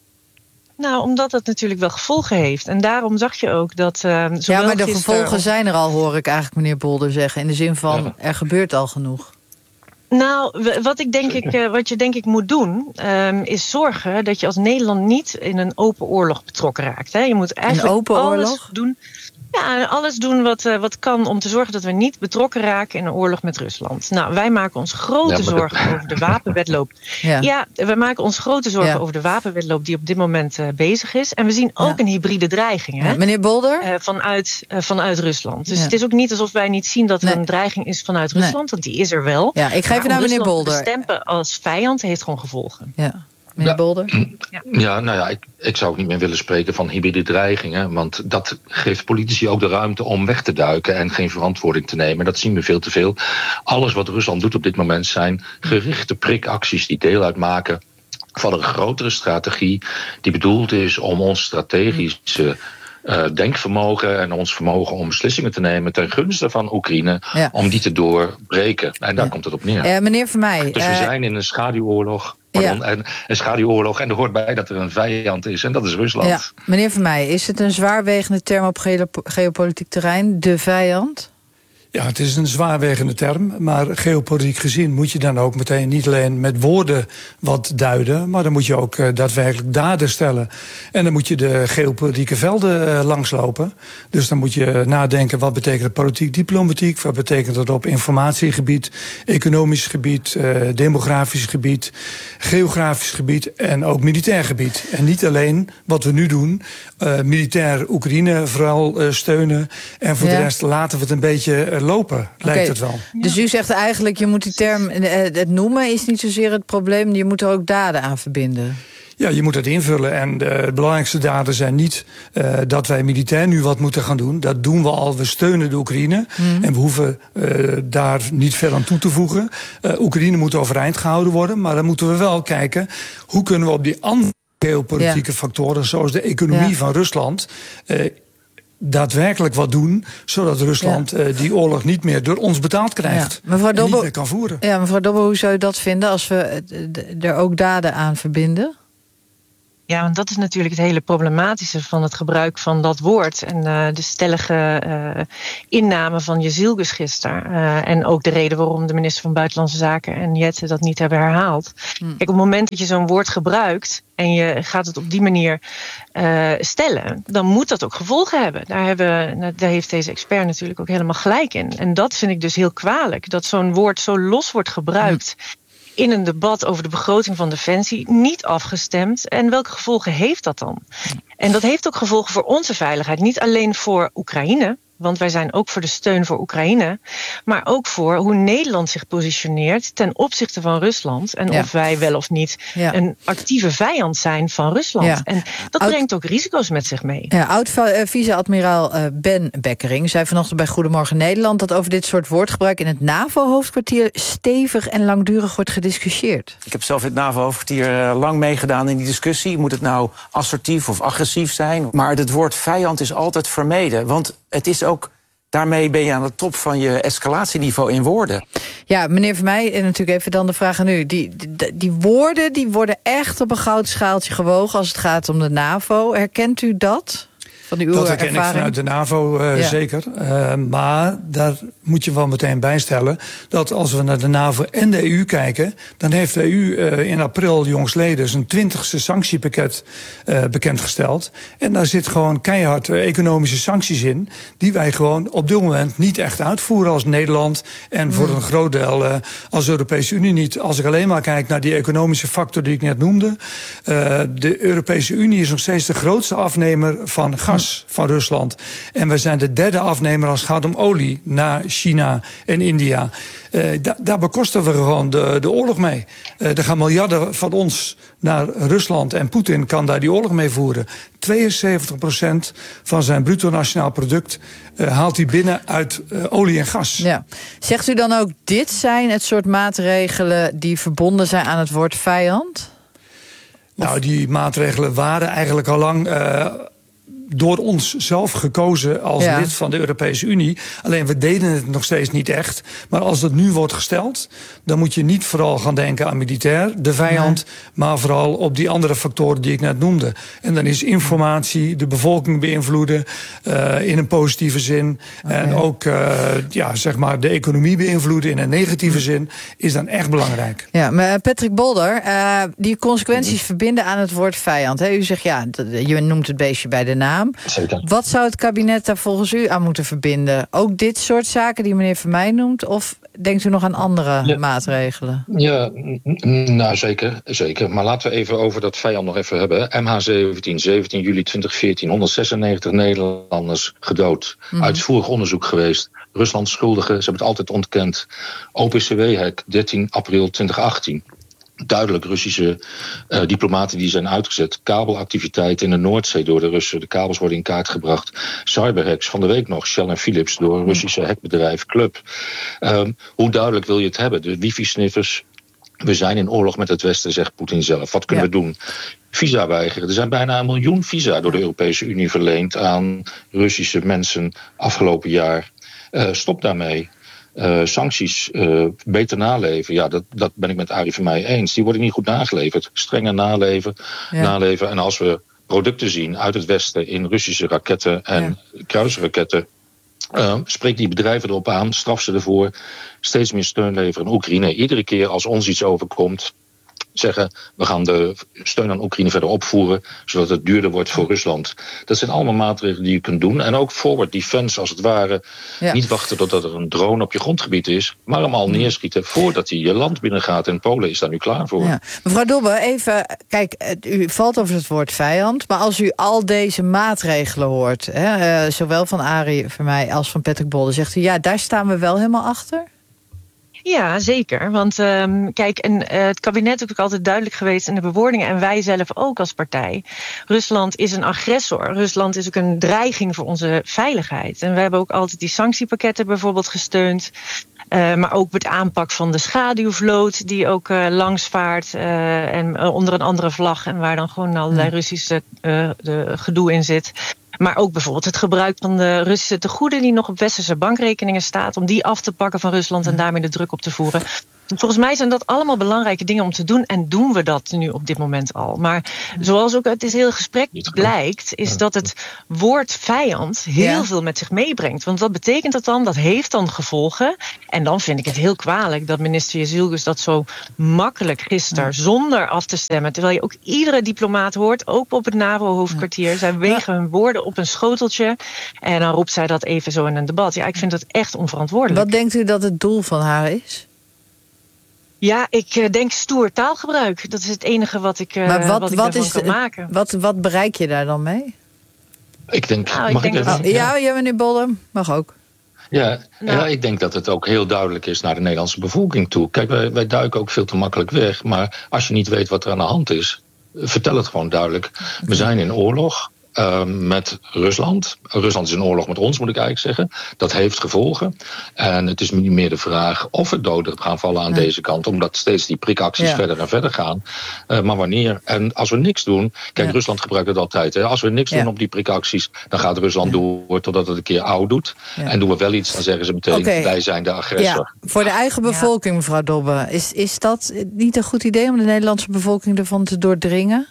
Nou, omdat dat natuurlijk wel gevolgen heeft. En daarom zag je ook dat Uh, ja, maar de gevolgen zijn er al, hoor ik eigenlijk meneer Bolder zeggen. In de zin van, ja. er gebeurt al genoeg. Nou, wat, ik denk ik, uh, wat je denk ik moet doen, um, is zorgen dat je als Nederland niet in een open oorlog betrokken raakt. Hè. Je moet eigenlijk een open alles oorlog? doen. Ja, alles doen wat, uh, wat kan om te zorgen dat we niet betrokken raken in een oorlog met Rusland. Nou, wij maken ons grote ja, zorgen de... over de wapenwedloop. Ja. ja, we maken ons grote zorgen ja. over de wapenwedloop die op dit moment uh, bezig is. En we zien ook ja. een hybride dreiging. Hè? Ja, meneer Bolder? Uh, vanuit, uh, vanuit Rusland. Dus ja. het is ook niet alsof wij niet zien dat er nee. een dreiging is vanuit Rusland. Nee. Want die is er wel. Ja, ik ga even naar meneer Bolder. De stempen als vijand heeft gewoon gevolgen. Ja. Meneer ja, Bolder? Ja, ja, nou ja, ik, ik zou ook niet meer willen spreken van hybride dreigingen. Want dat geeft politici ook de ruimte om weg te duiken en geen verantwoording te nemen. Dat zien we veel te veel. Alles wat Rusland doet op dit moment zijn gerichte prikacties die deel uitmaken van een grotere strategie die bedoeld is om ons strategische Uh, denkvermogen en ons vermogen om beslissingen te nemen ten gunste van Oekraïne, ja. om die te doorbreken. En daar ja. komt het op neer. Uh, meneer Vermeij. Dus we uh, zijn in een schaduwoorlog. Pardon, ja. en, een schaduwoorlog en er hoort bij dat er een vijand is en dat is Rusland. Ja. Meneer Vermeij, is het een zwaarwegende term op geopolitiek terrein, de vijand? Ja, het is een zwaarwegende term, maar geopolitiek gezien moet je dan ook meteen niet alleen met woorden wat duiden, maar dan moet je ook uh, daadwerkelijk daden stellen. En dan moet je de geopolitieke velden uh, langslopen. Dus dan moet je nadenken, wat betekent het politiek, diplomatiek, wat betekent dat op informatiegebied, economisch gebied, uh, demografisch gebied, geografisch gebied en ook militair gebied. En niet alleen wat we nu doen, uh, militair Oekraïne vooral uh, steunen en voor ja. de rest laten we het een beetje uh, lopen, lijkt okay. het wel. Dus u zegt eigenlijk, je moet die term, het noemen is niet zozeer het probleem, je moet er ook daden aan verbinden. Ja, je moet het invullen. En de belangrijkste daden zijn niet uh, dat wij militair nu wat moeten gaan doen. Dat doen we al. We steunen de Oekraïne. Mm. En we hoeven uh, daar niet veel aan toe te voegen. Uh, Oekraïne moet overeind gehouden worden. Maar dan moeten we wel kijken, hoe kunnen we op die andere geopolitieke ja. factoren, zoals de economie ja. van Rusland, Uh, daadwerkelijk wat doen, zodat Rusland ja. uh, die oorlog niet meer door ons betaald krijgt. Ja. Mevrouw Dobbe, niet meer kan voeren. Ja, mevrouw Dobbe, hoe zou je dat vinden als we er ook daden aan verbinden? Ja, want dat is natuurlijk het hele problematische van het gebruik van dat woord. En uh, de stellige uh, inname van Jezilgus gisteren. Uh, en ook de reden waarom de minister van Buitenlandse Zaken en Jette dat niet hebben herhaald. Hmm. Kijk, op het moment dat je zo'n woord gebruikt en je gaat het op die manier uh, stellen, dan moet dat ook gevolgen hebben. Daar, hebben, daar heeft deze expert natuurlijk ook helemaal gelijk in. En dat vind ik dus heel kwalijk. Dat zo'n woord zo los wordt gebruikt Hmm. in een debat over de begroting van Defensie, niet afgestemd. En welke gevolgen heeft dat dan? En dat heeft ook gevolgen voor onze veiligheid. Niet alleen voor Oekraïne, want wij zijn ook voor de steun voor Oekraïne, maar ook voor hoe Nederland zich positioneert ten opzichte van Rusland. En ja. of wij wel of niet ja. een actieve vijand zijn van Rusland. Ja. En dat Oud... brengt ook risico's met zich mee. Ja, Oud-vice-admiraal uh, Ben Bekkering zei vanochtend bij Goedemorgen Nederland dat over dit soort woordgebruik in het NAVO-hoofdkwartier stevig en langdurig wordt gediscussieerd. Ik heb zelf in het NAVO-hoofdkwartier uh, lang meegedaan in die discussie. Moet het nou assertief of agressief zijn? Maar het woord vijand is altijd vermeden, want het is ook, daarmee ben je aan de top van je escalatieniveau in woorden. Ja, meneer Vermeij, en natuurlijk even dan de vraag aan u. Die, die, die woorden die worden echt op een gouden schaaltje gewogen als het gaat om de NAVO. Herkent u dat? Van uw dat herken ervaring? ik vanuit de NAVO uh, ja. zeker. Uh, maar daar moet je wel meteen bijstellen dat als we naar de NAVO en de E U kijken, dan heeft de E U uh, in april jongstleden zijn twintigste sanctiepakket uh, bekendgesteld. En daar zit gewoon keihard uh, economische sancties in, die wij gewoon op dit moment niet echt uitvoeren als Nederland en mm. voor een groot deel uh, als Europese Unie niet. Als ik alleen maar kijk naar die economische factor die ik net noemde, uh, de Europese Unie is nog steeds de grootste afnemer van gas van Rusland. En we zijn de derde afnemer als het gaat om olie na China en India. Uh, da- daar bekosten we gewoon de, de oorlog mee. Uh, er gaan miljarden van ons naar Rusland en Poetin kan daar die oorlog mee voeren. tweeënzeventig procent van zijn bruto nationaal product uh, haalt hij binnen uit uh, olie en gas. Ja. Zegt u dan ook, dit zijn het soort maatregelen die verbonden zijn aan het woord vijand? Nou, die maatregelen waren eigenlijk al lang Uh, door ons zelf gekozen als ja. lid van de Europese Unie. Alleen we deden het nog steeds niet echt. Maar als dat nu wordt gesteld, dan moet je niet vooral gaan denken aan militair, de vijand, ja. maar vooral op die andere factoren die ik net noemde. En dan is informatie, de bevolking beïnvloeden uh, in een positieve zin. Okay. En ook uh, ja, zeg maar de economie beïnvloeden in een negatieve zin is dan echt belangrijk. Ja, maar Patrick Bolder, uh, die consequenties mm-hmm. verbinden aan het woord vijand. Hè? U zegt ja, je noemt het beestje bij de naam. Zeker. Wat zou het kabinet daar volgens u aan moeten verbinden? Ook dit soort zaken die meneer Vermeij noemt? Of denkt u nog aan andere ja. maatregelen? Ja, nou zeker, zeker. Maar laten we even over dat vijand nog even hebben. M H zeventien, zeventien juli twintig veertien, honderdzesennegentig Nederlanders gedood. Mm-hmm. Uitvoerig onderzoek geweest. Rusland schuldigen, ze hebben het altijd ontkend. O P C W-hek, dertien april twintig achttien. Duidelijk Russische uh, diplomaten die zijn uitgezet. Kabelactiviteiten in de Noordzee door de Russen. De kabels worden in kaart gebracht. Cyberhacks van de week nog. Shell en Philips door een Russische hackbedrijf Club. Um, hoe duidelijk wil je het hebben? De wifi-sniffers. We zijn in oorlog met het Westen, zegt Poetin zelf. Wat kunnen ja. we doen? Visa weigeren. Er zijn bijna een miljoen visa door de Europese Unie verleend aan Russische mensen afgelopen jaar. Uh, stop daarmee. Uh, sancties uh, beter naleven. Ja, dat, dat ben ik met Arie Vermeij eens. Die worden niet goed nageleverd. Strenger naleven, ja. naleven. En als we producten zien uit het Westen in Russische raketten en ja. kruisraketten, Uh, spreek die bedrijven erop aan, straf ze ervoor, steeds meer steun leveren aan Oekraïne. Iedere keer als ons iets overkomt, zeggen we gaan de steun aan Oekraïne verder opvoeren, zodat het duurder wordt voor Rusland. Dat zijn allemaal maatregelen die je kunt doen. En ook forward defense als het ware. Ja. Niet wachten totdat er een drone op je grondgebied is, maar hem al neerschieten voordat hij je land binnengaat. En Polen is daar nu klaar voor. Ja. Mevrouw Dobbe, even, kijk, u valt over het woord vijand, maar als u al deze maatregelen hoort, hè, uh, zowel van Arie Vermeij als van Patrick Bolder, zegt u, ja, daar staan we wel helemaal achter? Ja, zeker. Want um, kijk, en, uh, het kabinet is ook altijd duidelijk geweest in de bewoordingen, en wij zelf ook als partij. Rusland is een agressor. Rusland is ook een dreiging voor onze veiligheid. En we hebben ook altijd die sanctiepakketten bijvoorbeeld gesteund. Uh, maar ook het aanpak van de schaduwvloot die ook uh, langsvaart uh, en uh, onder een andere vlag en waar dan gewoon allerlei Russische uh, de gedoe in zit. Maar ook bijvoorbeeld het gebruik van de Russische tegoeden die nog op westerse bankrekeningen staat, om die af te pakken van Rusland en daarmee de druk op te voeren. Volgens mij zijn dat allemaal belangrijke dingen om te doen. En doen we dat nu op dit moment al. Maar zoals ook uit dit hele gesprek blijkt, is dat het woord vijand heel ja. veel met zich meebrengt. Want wat betekent dat dan? Dat heeft dan gevolgen. En dan vind ik het heel kwalijk dat minister Jezilgus dat zo makkelijk gisteren, ja. zonder af te stemmen, terwijl je ook iedere diplomaat hoort, ook op het NAVO-hoofdkwartier, zij wegen hun woorden op een schoteltje. En dan roept zij dat even zo in een debat. Ja, ik vind dat echt onverantwoordelijk. Wat denkt u dat het doel van haar is? Ja, ik uh, denk stoer taalgebruik. Dat is het enige wat ik, uh, maar wat, wat ik wat daarvan is kan de, maken. Wat, wat bereik je daar dan mee? Ik denk... Nou, ik mag denk ik even? dat... Ja, ja, meneer Bolle, mag ook. Ja, nou. ja, ik denk dat het ook heel duidelijk is naar de Nederlandse bevolking toe. Kijk, wij, wij duiken ook veel te makkelijk weg. Maar als je niet weet wat er aan de hand is, vertel het gewoon duidelijk. We zijn in oorlog. Uh, met Rusland. Rusland is in oorlog met ons, moet ik eigenlijk zeggen. Dat heeft gevolgen. En het is nu meer de vraag of er doden gaan vallen aan ja. deze kant. Omdat steeds die prikacties ja. verder en verder gaan. Uh, maar wanneer? En als we niks doen... Kijk, ja. Rusland gebruikt het altijd. Hè. Als we niks ja. doen op die prikacties, dan gaat Rusland ja. door totdat het een keer oud doet. Ja. En doen we wel iets, dan zeggen ze meteen, okay. wij zijn de agressor. Ja. Voor de eigen bevolking, mevrouw Dobbe. Is, is dat niet een goed idee om de Nederlandse bevolking ervan te doordringen?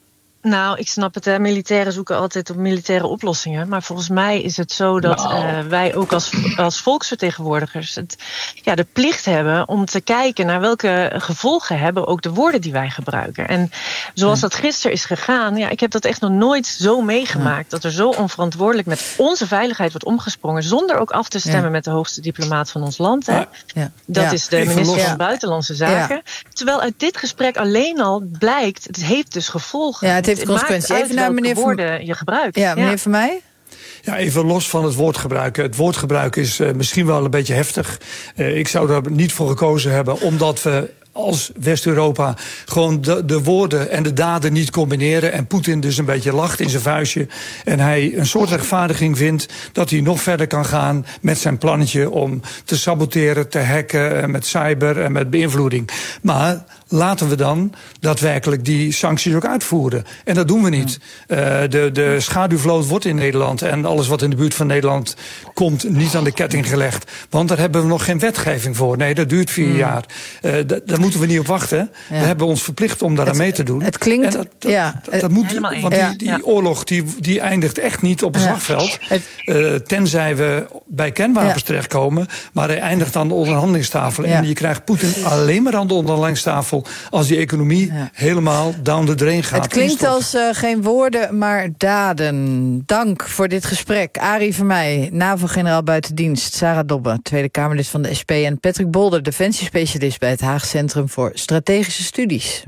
Nou, ik snap het, hè. Militairen zoeken altijd op militaire oplossingen. Maar volgens mij is het zo dat nou. uh, wij ook als, als volksvertegenwoordigers het, ja, de plicht hebben om te kijken naar welke gevolgen hebben ook de woorden die wij gebruiken. En zoals dat gisteren is gegaan, ja, ik heb dat echt nog nooit zo meegemaakt. Dat er zo onverantwoordelijk met onze veiligheid wordt omgesprongen, zonder ook af te stemmen ja. met de hoogste diplomaat van ons land. Hè. Ja. Dat ja. is de Even minister los. van Buitenlandse Zaken. Ja. Terwijl uit dit gesprek alleen al blijkt, het heeft dus gevolgen. Ja, het heeft consequenties. Even naar meneer Van... woorden je gebruikt. Ja, meneer ja. Van Meij? Ja, even los van het woordgebruik. Het woordgebruik is uh, misschien wel een beetje heftig. Uh, ik zou daar niet voor gekozen hebben, omdat we als West-Europa gewoon de, de woorden en de daden niet combineren. En Poetin dus een beetje lacht in zijn vuistje. En hij een soort rechtvaardiging vindt dat hij nog verder kan gaan met zijn plannetje om te saboteren, te hacken, met cyber en met beïnvloeding. Maar laten we dan daadwerkelijk die sancties ook uitvoeren. En dat doen we niet. Uh, de, de schaduwvloot wordt in Nederland en alles wat in de buurt van Nederland komt niet aan de ketting gelegd. Want daar hebben we nog geen wetgeving voor. Nee, dat duurt vier mm. jaar. Uh, d- daar moeten we niet op wachten. Ja. We hebben ons verplicht om daaraan mee te doen. Het klinkt... En dat, dat, ja, dat, dat moet, want die, die ja. oorlog die, die eindigt echt niet op het ja. slagveld. Uh, tenzij we bij kernwapens ja. terechtkomen. Maar hij eindigt aan de onderhandelingstafel. Ja. En je krijgt Poetin alleen maar aan de onderhandelingstafel als die economie ja. helemaal down the drain gaat. Het klinkt als uh, geen woorden, maar daden. Dank voor dit gesprek. Arie Vermeij, NAVO-generaal buitendienst. Sarah Dobbe, Tweede Kamerlid van de S P. En Patrick Bolder, defensiespecialist bij het Haag Centrum voor Strategische Studies.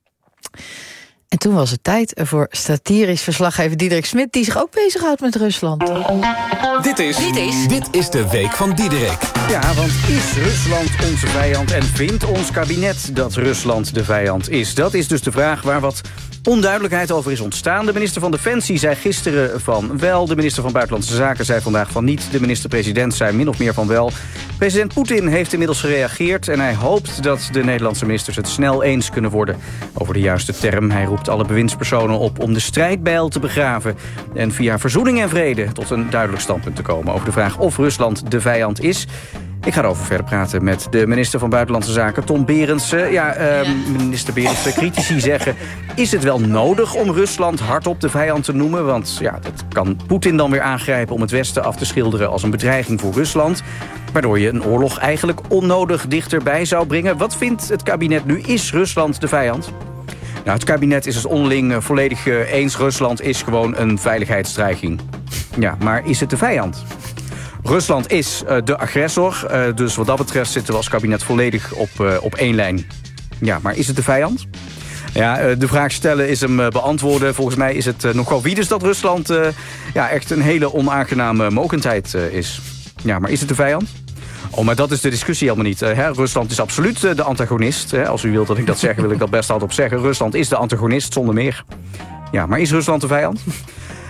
En toen was het tijd voor satirisch verslaggever Diederik Smit, die zich ook bezighoudt met Rusland. Dit is, dit is, dit is de week van Diederik. Ja, want is Rusland onze vijand en vindt ons kabinet dat Rusland de vijand is? Dat is dus de vraag waar wat onduidelijkheid over is ontstaan. De minister van Defensie zei gisteren van wel. De minister van Buitenlandse Zaken zei vandaag van niet. De minister-president zei min of meer van wel. President Poetin heeft inmiddels gereageerd en hij hoopt dat de Nederlandse ministers het snel eens kunnen worden over de juiste term. Hij roept alle bewindspersonen op om de strijdbijl te begraven en via verzoening en vrede tot een duidelijk standpunt te komen over de vraag of Rusland de vijand is. Ik ga erover verder praten met de minister van Buitenlandse Zaken, Tom Berendsen. Ja, uh, minister Berendsen, critici zeggen, is het wel nodig om Rusland hardop de vijand te noemen? Want ja, dat kan Poetin dan weer aangrijpen om het Westen af te schilderen als een bedreiging voor Rusland, waardoor je een oorlog eigenlijk onnodig dichterbij zou brengen. Wat vindt het kabinet nu? Is Rusland de vijand? Nou, het kabinet is het onderling uh, volledig uh, eens. Rusland is gewoon een veiligheidsdreiging. Ja, maar is het de vijand? Rusland is uh, de agressor, uh, dus wat dat betreft zitten we als kabinet volledig op, uh, op één lijn. Ja, maar is het de vijand? Ja, uh, de vraag stellen is hem uh, beantwoorden. Volgens mij is het uh, nogal wie dus dat Rusland uh, ja, echt een hele onaangename mogendheid uh, is. Ja, maar is het de vijand? Oh, maar dat is de discussie helemaal niet. Uh, hè? Rusland is absoluut uh, de antagonist. Hè? Als u wilt dat ik dat zeg, wil ik dat best hardop zeggen. Rusland is de antagonist, zonder meer. Ja, maar is Rusland de vijand?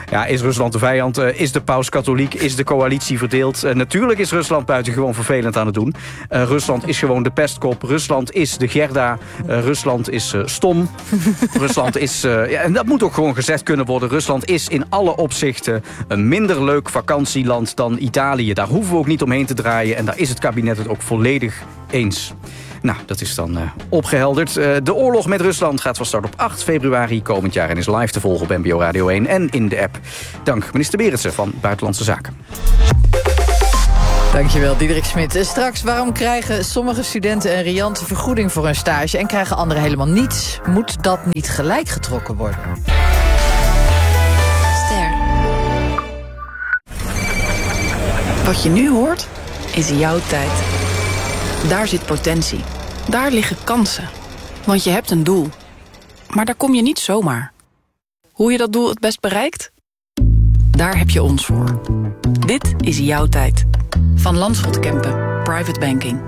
Ja, is Rusland de vijand? Uh, is de paus katholiek? Is de coalitie verdeeld? Uh, natuurlijk is Rusland buitengewoon vervelend aan het doen. Uh, Rusland is gewoon de pestkop. Rusland is de Gerda. Uh, Rusland is uh, stom. Rusland is... Uh, ja, en dat moet ook gewoon gezegd kunnen worden. Rusland is in alle opzichten een minder leuk vakantieland dan Italië. Daar hoeven we ook niet omheen te draaien. En daar is het kabinet het ook volledig eens. Nou, dat is dan uh, opgehelderd. Uh, de oorlog met Rusland gaat van start op acht februari komend jaar... en is live te volgen op N P O Radio één en in de app. Dank minister Berendsen van Buitenlandse Zaken. Dankjewel, Diederik Smit. Straks, waarom krijgen sommige studenten een riante vergoeding voor hun stage... en krijgen anderen helemaal niets? Moet dat niet gelijk getrokken worden? Ster. Wat je nu hoort, is jouw tijd. Daar zit potentie. Daar liggen kansen. Want je hebt een doel. Maar daar kom je niet zomaar. Hoe je dat doel het best bereikt? Daar heb je ons voor. Dit is jouw tijd. Van Landschot Kempen. Private Banking.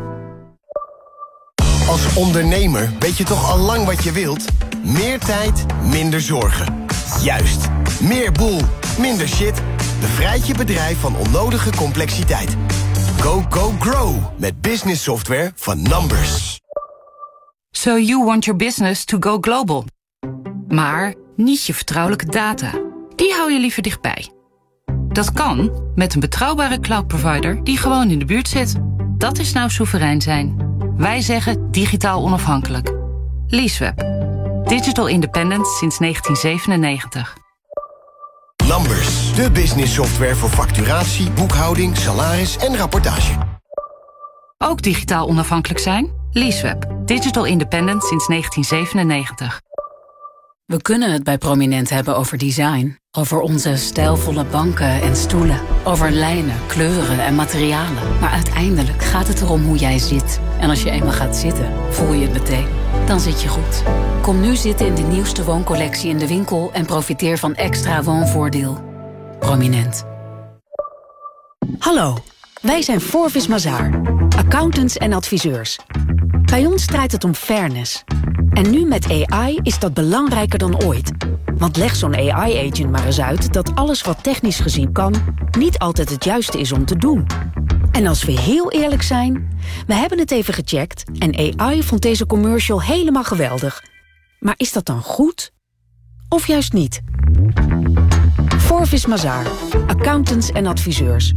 Als ondernemer weet je toch al lang wat je wilt? Meer tijd, minder zorgen. Juist. Meer boel, minder shit. Bevrijd je bedrijf van onnodige complexiteit. Go, go, grow met business software van Numbers. So you want your business to go global. Maar niet je vertrouwelijke data. Die hou je liever dichtbij. Dat kan met een betrouwbare cloud provider die gewoon in de buurt zit. Dat is nou soeverein zijn. Wij zeggen digitaal onafhankelijk. Leaseweb. Digital independent sinds negentien zevenennegentig. Numbers, de business software voor facturatie, boekhouding, salaris en rapportage. Ook digitaal onafhankelijk zijn? Leaseweb. Digital independent sinds negentien zevenennegentig. We kunnen het bij Prominent hebben over design. Over onze stijlvolle banken en stoelen. Over lijnen, kleuren en materialen. Maar uiteindelijk gaat het erom hoe jij zit. En als je eenmaal gaat zitten, voel je het meteen. Dan zit je goed. Kom nu zitten in de nieuwste wooncollectie in de winkel... en profiteer van extra woonvoordeel. Prominent. Hallo, wij zijn Forvis Mazars. Accountants en adviseurs. Bij ons draait het om fairness. En nu met A I is dat belangrijker dan ooit. Want leg zo'n A I-agent maar eens uit dat alles wat technisch gezien kan... niet altijd het juiste is om te doen. En als we heel eerlijk zijn, we hebben het even gecheckt... en A I vond deze commercial helemaal geweldig. Maar is dat dan goed? Of juist niet? Forvis Mazars, accountants en adviseurs.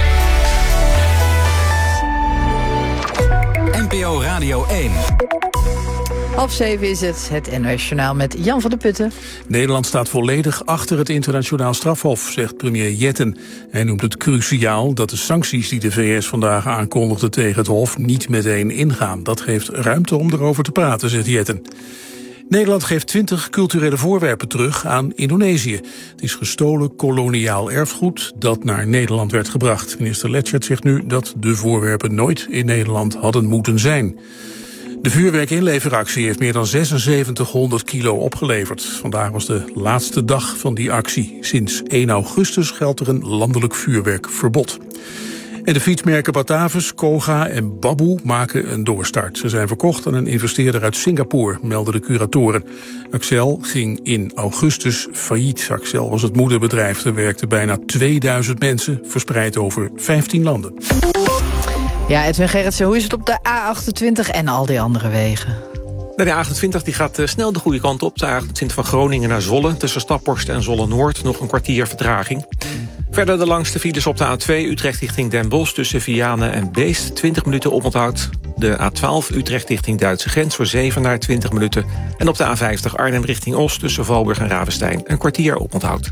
N P O Radio één. Half zeven is het, het N O S-journaal met Jan van der Putten. Nederland staat volledig achter het internationaal strafhof, zegt premier Jetten. Hij noemt het cruciaal dat de sancties die de V S vandaag aankondigde tegen het hof niet meteen ingaan. Dat geeft ruimte om erover te praten, zegt Jetten. Nederland geeft twintig culturele voorwerpen terug aan Indonesië. Het is gestolen koloniaal erfgoed dat naar Nederland werd gebracht. Minister Letchert zegt nu dat de voorwerpen nooit in Nederland hadden moeten zijn. De vuurwerkinleveractie heeft meer dan zesenzeventighonderd kilo opgeleverd. Vandaag was de laatste dag van die actie. Sinds één augustus geldt er een landelijk vuurwerkverbod. En de fietsmerken Batavus, Koga en Baboe maken een doorstart. Ze zijn verkocht aan een investeerder uit Singapore, melden de curatoren. Axel ging in augustus failliet. Axel was het moederbedrijf. Er werkten bijna tweeduizend mensen, verspreid over vijftien landen. Ja, Edwin Gerritsen, hoe is het op de A achtentwintig en al die andere wegen? De A achtentwintig die gaat snel de goede kant op. De A achtentwintig van Groningen naar Zwolle. Tussen Staphorst en Zwolle-Noord nog een kwartier vertraging. Verder de langste files op de A twee Utrecht richting Den Bosch... tussen Vianen en Beest, twintig minuten oponthoud. De A twaalf Utrecht richting Duitse grens voor Zevenaar, twintig minuten. En op de A vijftig Arnhem richting Os tussen Valburg en Ravenstein... een kwartier oponthoud.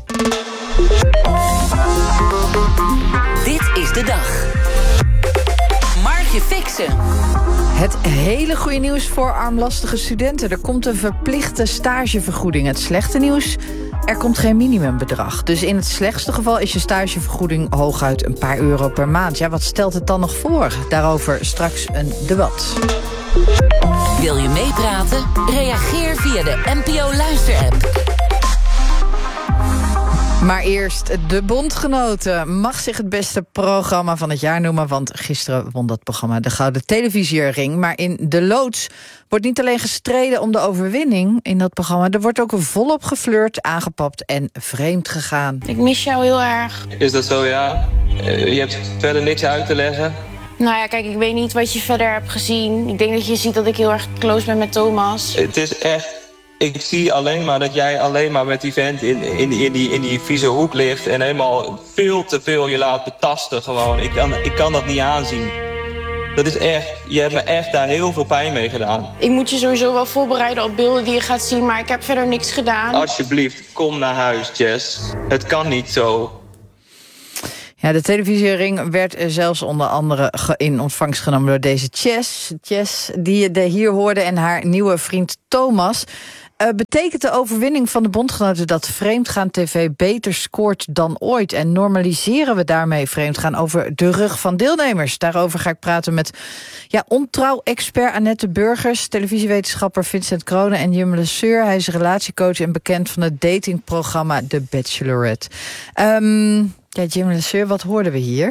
Dit is de dag. Margje Fixen. Het hele goede nieuws voor armlastige studenten. Er komt een verplichte stagevergoeding. Het slechte nieuws, er komt geen minimumbedrag. Dus in het slechtste geval is je stagevergoeding hooguit een paar euro per maand. Ja, wat stelt het dan nog voor? Daarover straks een debat. Wil je meepraten? Reageer via de N P O Luister-app. Maar eerst de Bondgenoten mag zich het beste programma van het jaar noemen, want gisteren won dat programma de Gouden Televisiering. Maar in De Loods wordt niet alleen gestreden om de overwinning in dat programma, er wordt ook volop geflirt, aangepapt en vreemd gegaan. Ik mis jou heel erg. Is dat zo, ja? Je hebt verder niks uit te leggen? Nou ja, kijk, ik weet niet wat je verder hebt gezien. Ik denk dat je ziet dat ik heel erg close ben met Thomas. Het is echt... Ik zie alleen maar dat jij alleen maar met die vent in, in, in, die, in die vieze hoek ligt en helemaal veel te veel je laat betasten gewoon. Ik kan, ik kan dat niet aanzien. Dat is echt, je hebt me echt daar heel veel pijn mee gedaan. Ik moet je sowieso wel voorbereiden op beelden die je gaat zien, maar ik heb verder niks gedaan. Alsjeblieft, kom naar huis, Jess. Het kan niet zo. Ja, de televisiering werd zelfs onder andere in ontvangst genomen door deze Chess. Chess, die je hier hoorde, en haar nieuwe vriend Thomas. Uh, betekent de overwinning van de Bondgenoten dat vreemdgaan tv beter scoort dan ooit? En normaliseren we daarmee vreemdgaan over de rug van deelnemers? Daarover ga ik praten met ja, ontrouw-expert Annette Burgers, televisiewetenschapper Vincent Kroonen en Jim Lesseur. Hij is relatiecoach en bekend van het datingprogramma The Bachelorette. Um, ja, Jim Lesseur, wat hoorden we hier?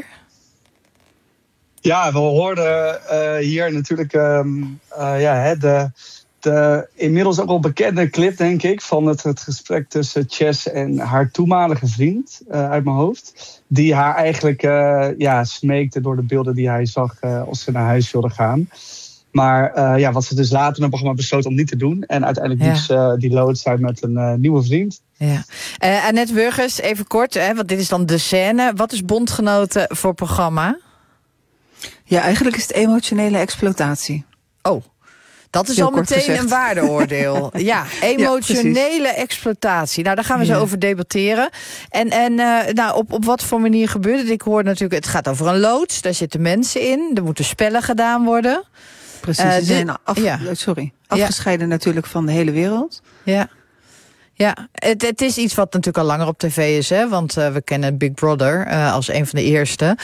Ja, we hoorden uh, hier natuurlijk um, uh, ja, hè, de... De inmiddels ook al bekende clip, denk ik, van het, het gesprek tussen Chess en haar toenmalige vriend, uh, uit mijn hoofd. Die haar eigenlijk uh, ja, smeekte door de beelden die hij zag uh, als ze naar huis wilde gaan. Maar uh, ja, wat ze dus later in het programma besloot om niet te doen. En uiteindelijk ja. liep ze uh, die loods uit met een uh, nieuwe vriend. Ja. Uh, Annette Burgers, even kort, hè, want dit is dan de scène. Wat is Bondgenoten voor programma? Ja, eigenlijk is het emotionele exploitatie. Oh. Dat is heel al meteen gezegd. Een waardeoordeel. Ja, emotionele ja, exploitatie. Nou, daar gaan we ja. zo over debatteren. En, en uh, nou, op, op wat voor manier gebeurt het? Ik hoor natuurlijk, het gaat over een loods. Daar zitten mensen in. Er moeten spellen gedaan worden. Precies, uh, ze zijn af, ja. sorry, afgescheiden ja. natuurlijk van de hele wereld. Ja. Ja, het, het is iets wat natuurlijk al langer op tv is, hè? Want uh, we kennen Big Brother uh, als een van de eerste.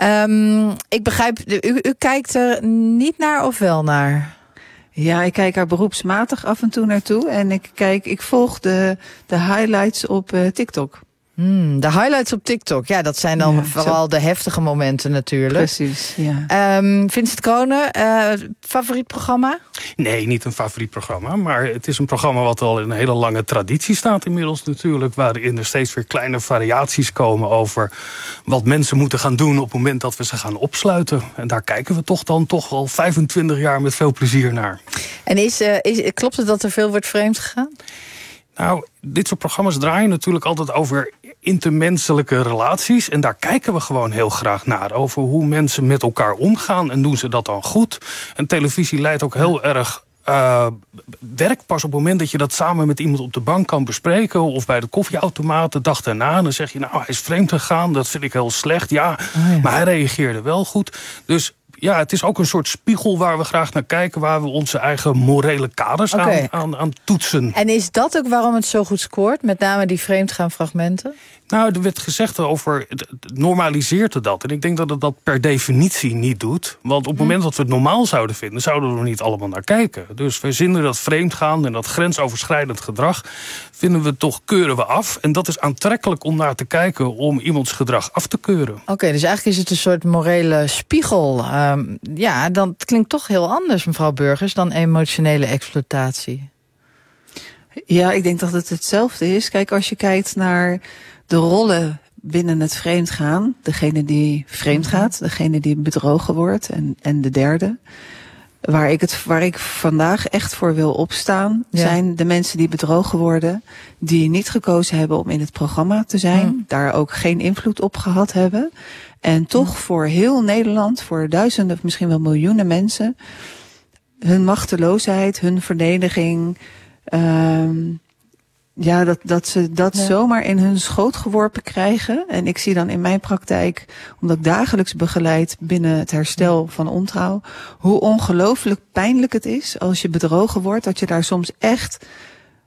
Um, ik begrijp, u, u kijkt er niet naar of wel naar? Ja, ik kijk er beroepsmatig af en toe naartoe. En ik kijk, ik volg de, de highlights op uh, TikTok. Hmm, de highlights op TikTok, ja, dat zijn dan ja, vooral zo. De heftige momenten natuurlijk. Precies, ja. Um, Vincent Kroonen, uh, favoriet programma? Nee, niet een favoriet programma, maar het is een programma wat al in een hele lange traditie staat inmiddels natuurlijk, waarin er steeds weer kleine variaties komen over wat mensen moeten gaan doen op het moment dat we ze gaan opsluiten. En daar kijken we toch dan toch al vijfentwintig jaar met veel plezier naar. En is, uh, is, klopt het dat er veel wordt vreemd gegaan? Nou, dit soort programma's draaien natuurlijk altijd over intermenselijke relaties. En daar kijken we gewoon heel graag naar. Over hoe mensen met elkaar omgaan. En doen ze dat dan goed? En televisie leidt ook heel erg uh, werk pas op het moment dat je dat samen met iemand op de bank kan bespreken. Of bij de koffieautomaat de dag daarna. En dan zeg je, nou, hij is vreemd gegaan. Dat vind ik heel slecht. Ja, oh ja. Maar hij reageerde wel goed. Dus ja, het is ook een soort spiegel waar we graag naar kijken, waar we onze eigen morele kaders okay. aan, aan, aan toetsen. En is dat ook waarom het zo goed scoort? Met name die vreemdgaan fragmenten? Nou, er werd gezegd over, het normaliseert het dat. En ik denk dat het dat per definitie niet doet. Want op het moment dat we het normaal zouden vinden, zouden we er niet allemaal naar kijken. Dus we vinden dat vreemdgaan en dat grensoverschrijdend gedrag, vinden we toch, keuren we af. En dat is aantrekkelijk om naar te kijken, om iemands gedrag af te keuren. Oké, okay, dus eigenlijk is het een soort morele spiegel. Um, ja, dan klinkt toch heel anders, mevrouw Burgers, dan emotionele exploitatie. Ja, ik denk dat het hetzelfde is. Kijk, als je kijkt naar de rollen binnen het vreemdgaan, degene die vreemd gaat, degene die bedrogen wordt en, en de derde. Waar ik, het, waar ik vandaag echt voor wil opstaan, ja. zijn de mensen die bedrogen worden, die niet gekozen hebben om in het programma te zijn, mm. daar ook geen invloed op gehad hebben. En toch mm. voor heel Nederland, voor duizenden of misschien wel miljoenen mensen, hun machteloosheid, hun verdediging, um, ja, dat, dat ze dat ja. zomaar in hun schoot geworpen krijgen. En ik zie dan in mijn praktijk, omdat ik dagelijks begeleid binnen het herstel van ontrouw, hoe ongelooflijk pijnlijk het is als je bedrogen wordt, dat je daar soms echt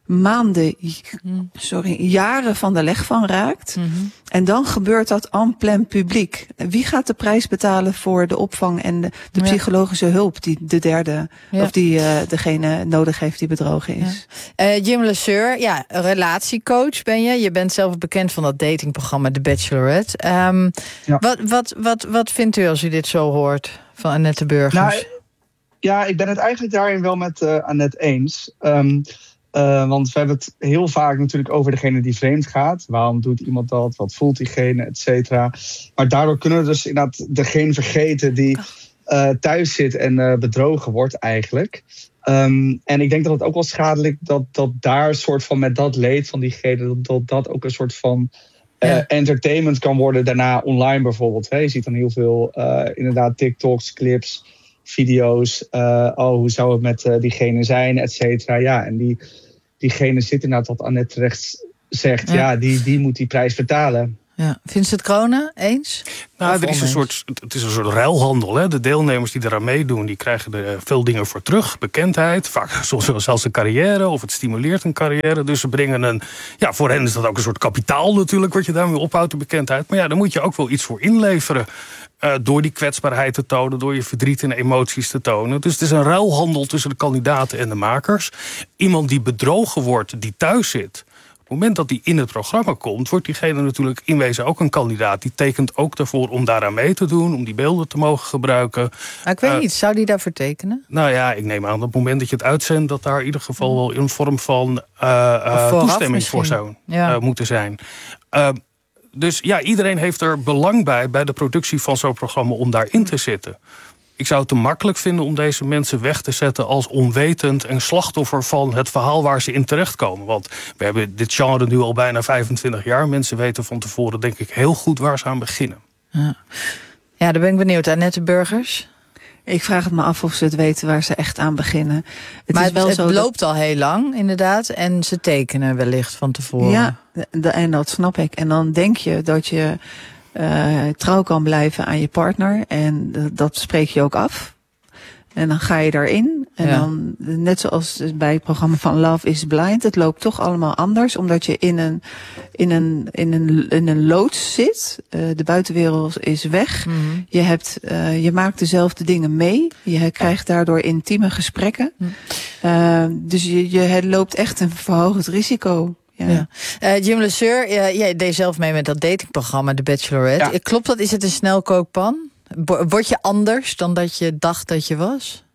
maanden, sorry, jaren van de leg van raakt. Mm-hmm. En dan gebeurt dat en plein publiek. Wie gaat de prijs betalen voor de opvang en de, de ja. psychologische hulp die de derde, ja. of die uh, degene nodig heeft die bedrogen is? Ja. Uh, Jim LeSeur, ja, relatiecoach ben je. Je bent zelf bekend van dat datingprogramma The Bachelorette. Um, ja. wat, wat, wat, wat vindt u als u dit zo hoort van Annette Burgers? Nou, ja, ik ben het eigenlijk daarin wel met uh, Annette eens. Um, Uh, want we hebben het heel vaak natuurlijk over degene die vreemd gaat. Waarom doet iemand dat? Wat voelt diegene? Et cetera. Maar daardoor kunnen we dus inderdaad degene vergeten die uh, thuis zit en uh, bedrogen wordt eigenlijk. Um, en ik denk dat het ook wel schadelijk dat, dat daar een soort van met dat leed van diegene, dat dat, dat ook een soort van uh, ja. entertainment kan worden daarna online bijvoorbeeld. Hè. Je ziet dan heel veel uh, inderdaad TikToks, clips, video's. Uh, oh, hoe zou het met uh, diegene zijn, et cetera. Ja, en die, diegene zit inderdaad, wat Annette terecht zegt. Ja, ja die, die moet die prijs betalen. Ja. Vincent Kronen, eens? Nou, er is een soort, het is een soort ruilhandel. Hè? De deelnemers die eraan meedoen, die krijgen er veel dingen voor terug. Bekendheid, vaak soms zelfs een carrière, of het stimuleert een carrière. Dus ze brengen een, ja, voor hen is dat ook een soort kapitaal natuurlijk, wat je daarmee ophoudt, de bekendheid. Maar ja, dan moet je ook wel iets voor inleveren. Uh, door die kwetsbaarheid te tonen, door je verdriet en emoties te tonen. Dus het is een ruilhandel tussen de kandidaten en de makers. Iemand die bedrogen wordt, die thuis zit, op het moment dat die in het programma komt, wordt diegene natuurlijk in wezen ook een kandidaat. Die tekent ook ervoor om daaraan mee te doen, om die beelden te mogen gebruiken. Maar ik weet uh, niet, zou die daarvoor tekenen? Nou ja, ik neem aan dat op het moment dat je het uitzendt, dat daar in ieder geval wel een vorm van uh, uh, toestemming voor zou ja. uh, moeten zijn. Uh, Dus ja, iedereen heeft er belang bij, bij de productie van zo'n programma, om daarin te zitten. Ik zou het te makkelijk vinden om deze mensen weg te zetten als onwetend en slachtoffer van het verhaal waar ze in terechtkomen. Want we hebben dit genre nu al bijna vijfentwintig jaar. Mensen weten van tevoren, denk ik, heel goed waar ze aan beginnen. Ja, ja daar ben ik benieuwd. Annette Burgers? Ik vraag het me af of ze het weten waar ze echt aan beginnen. Het maar is wel het, zo het loopt dat... al heel lang, inderdaad. En ze tekenen wellicht van tevoren. Ja, de, en dat snap ik. En dan denk je dat je uh, trouw kan blijven aan je partner. En uh, dat spreek je ook af. En dan ga je daarin. En ja. dan, net zoals bij het programma van Love is Blind, het loopt toch allemaal anders. Omdat je in een, in een, in een, in een loods zit. Uh, de buitenwereld is weg. Mm-hmm. Je hebt, uh, je maakt dezelfde dingen mee. Je krijgt daardoor intieme gesprekken. Mm. Uh, dus je, je loopt echt een verhoogd risico. Ja. Ja. Uh, Jim LeSeur, uh, jij deed zelf mee met dat datingprogramma The Bachelorette. Ja. Klopt dat? Is het een snelkookpan? Word je anders dan dat je dacht dat je was?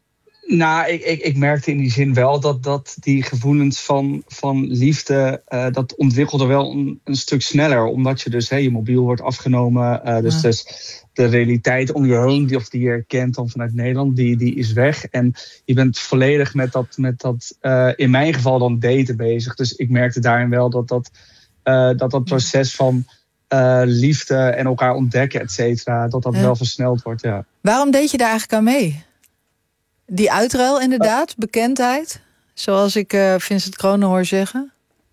Nou, ik, ik, ik merkte in die zin wel dat, dat die gevoelens van, van liefde, uh, dat ontwikkelde wel een, een stuk sneller. Omdat je dus, hey, je mobiel wordt afgenomen. Uh, dus, ja. dus de realiteit om je heen, die, of die je herkent dan vanuit Nederland, die, die is weg. En je bent volledig met dat, met dat uh, in mijn geval dan daten bezig. Dus ik merkte daarin wel dat dat, uh, dat, dat proces van Uh, liefde en elkaar ontdekken, et cetera, dat dat ja. wel versneld wordt, ja. Waarom deed je daar eigenlijk aan mee? Die uitruil inderdaad, uh, bekendheid, zoals ik uh, Vincent Kronen hoor zeggen?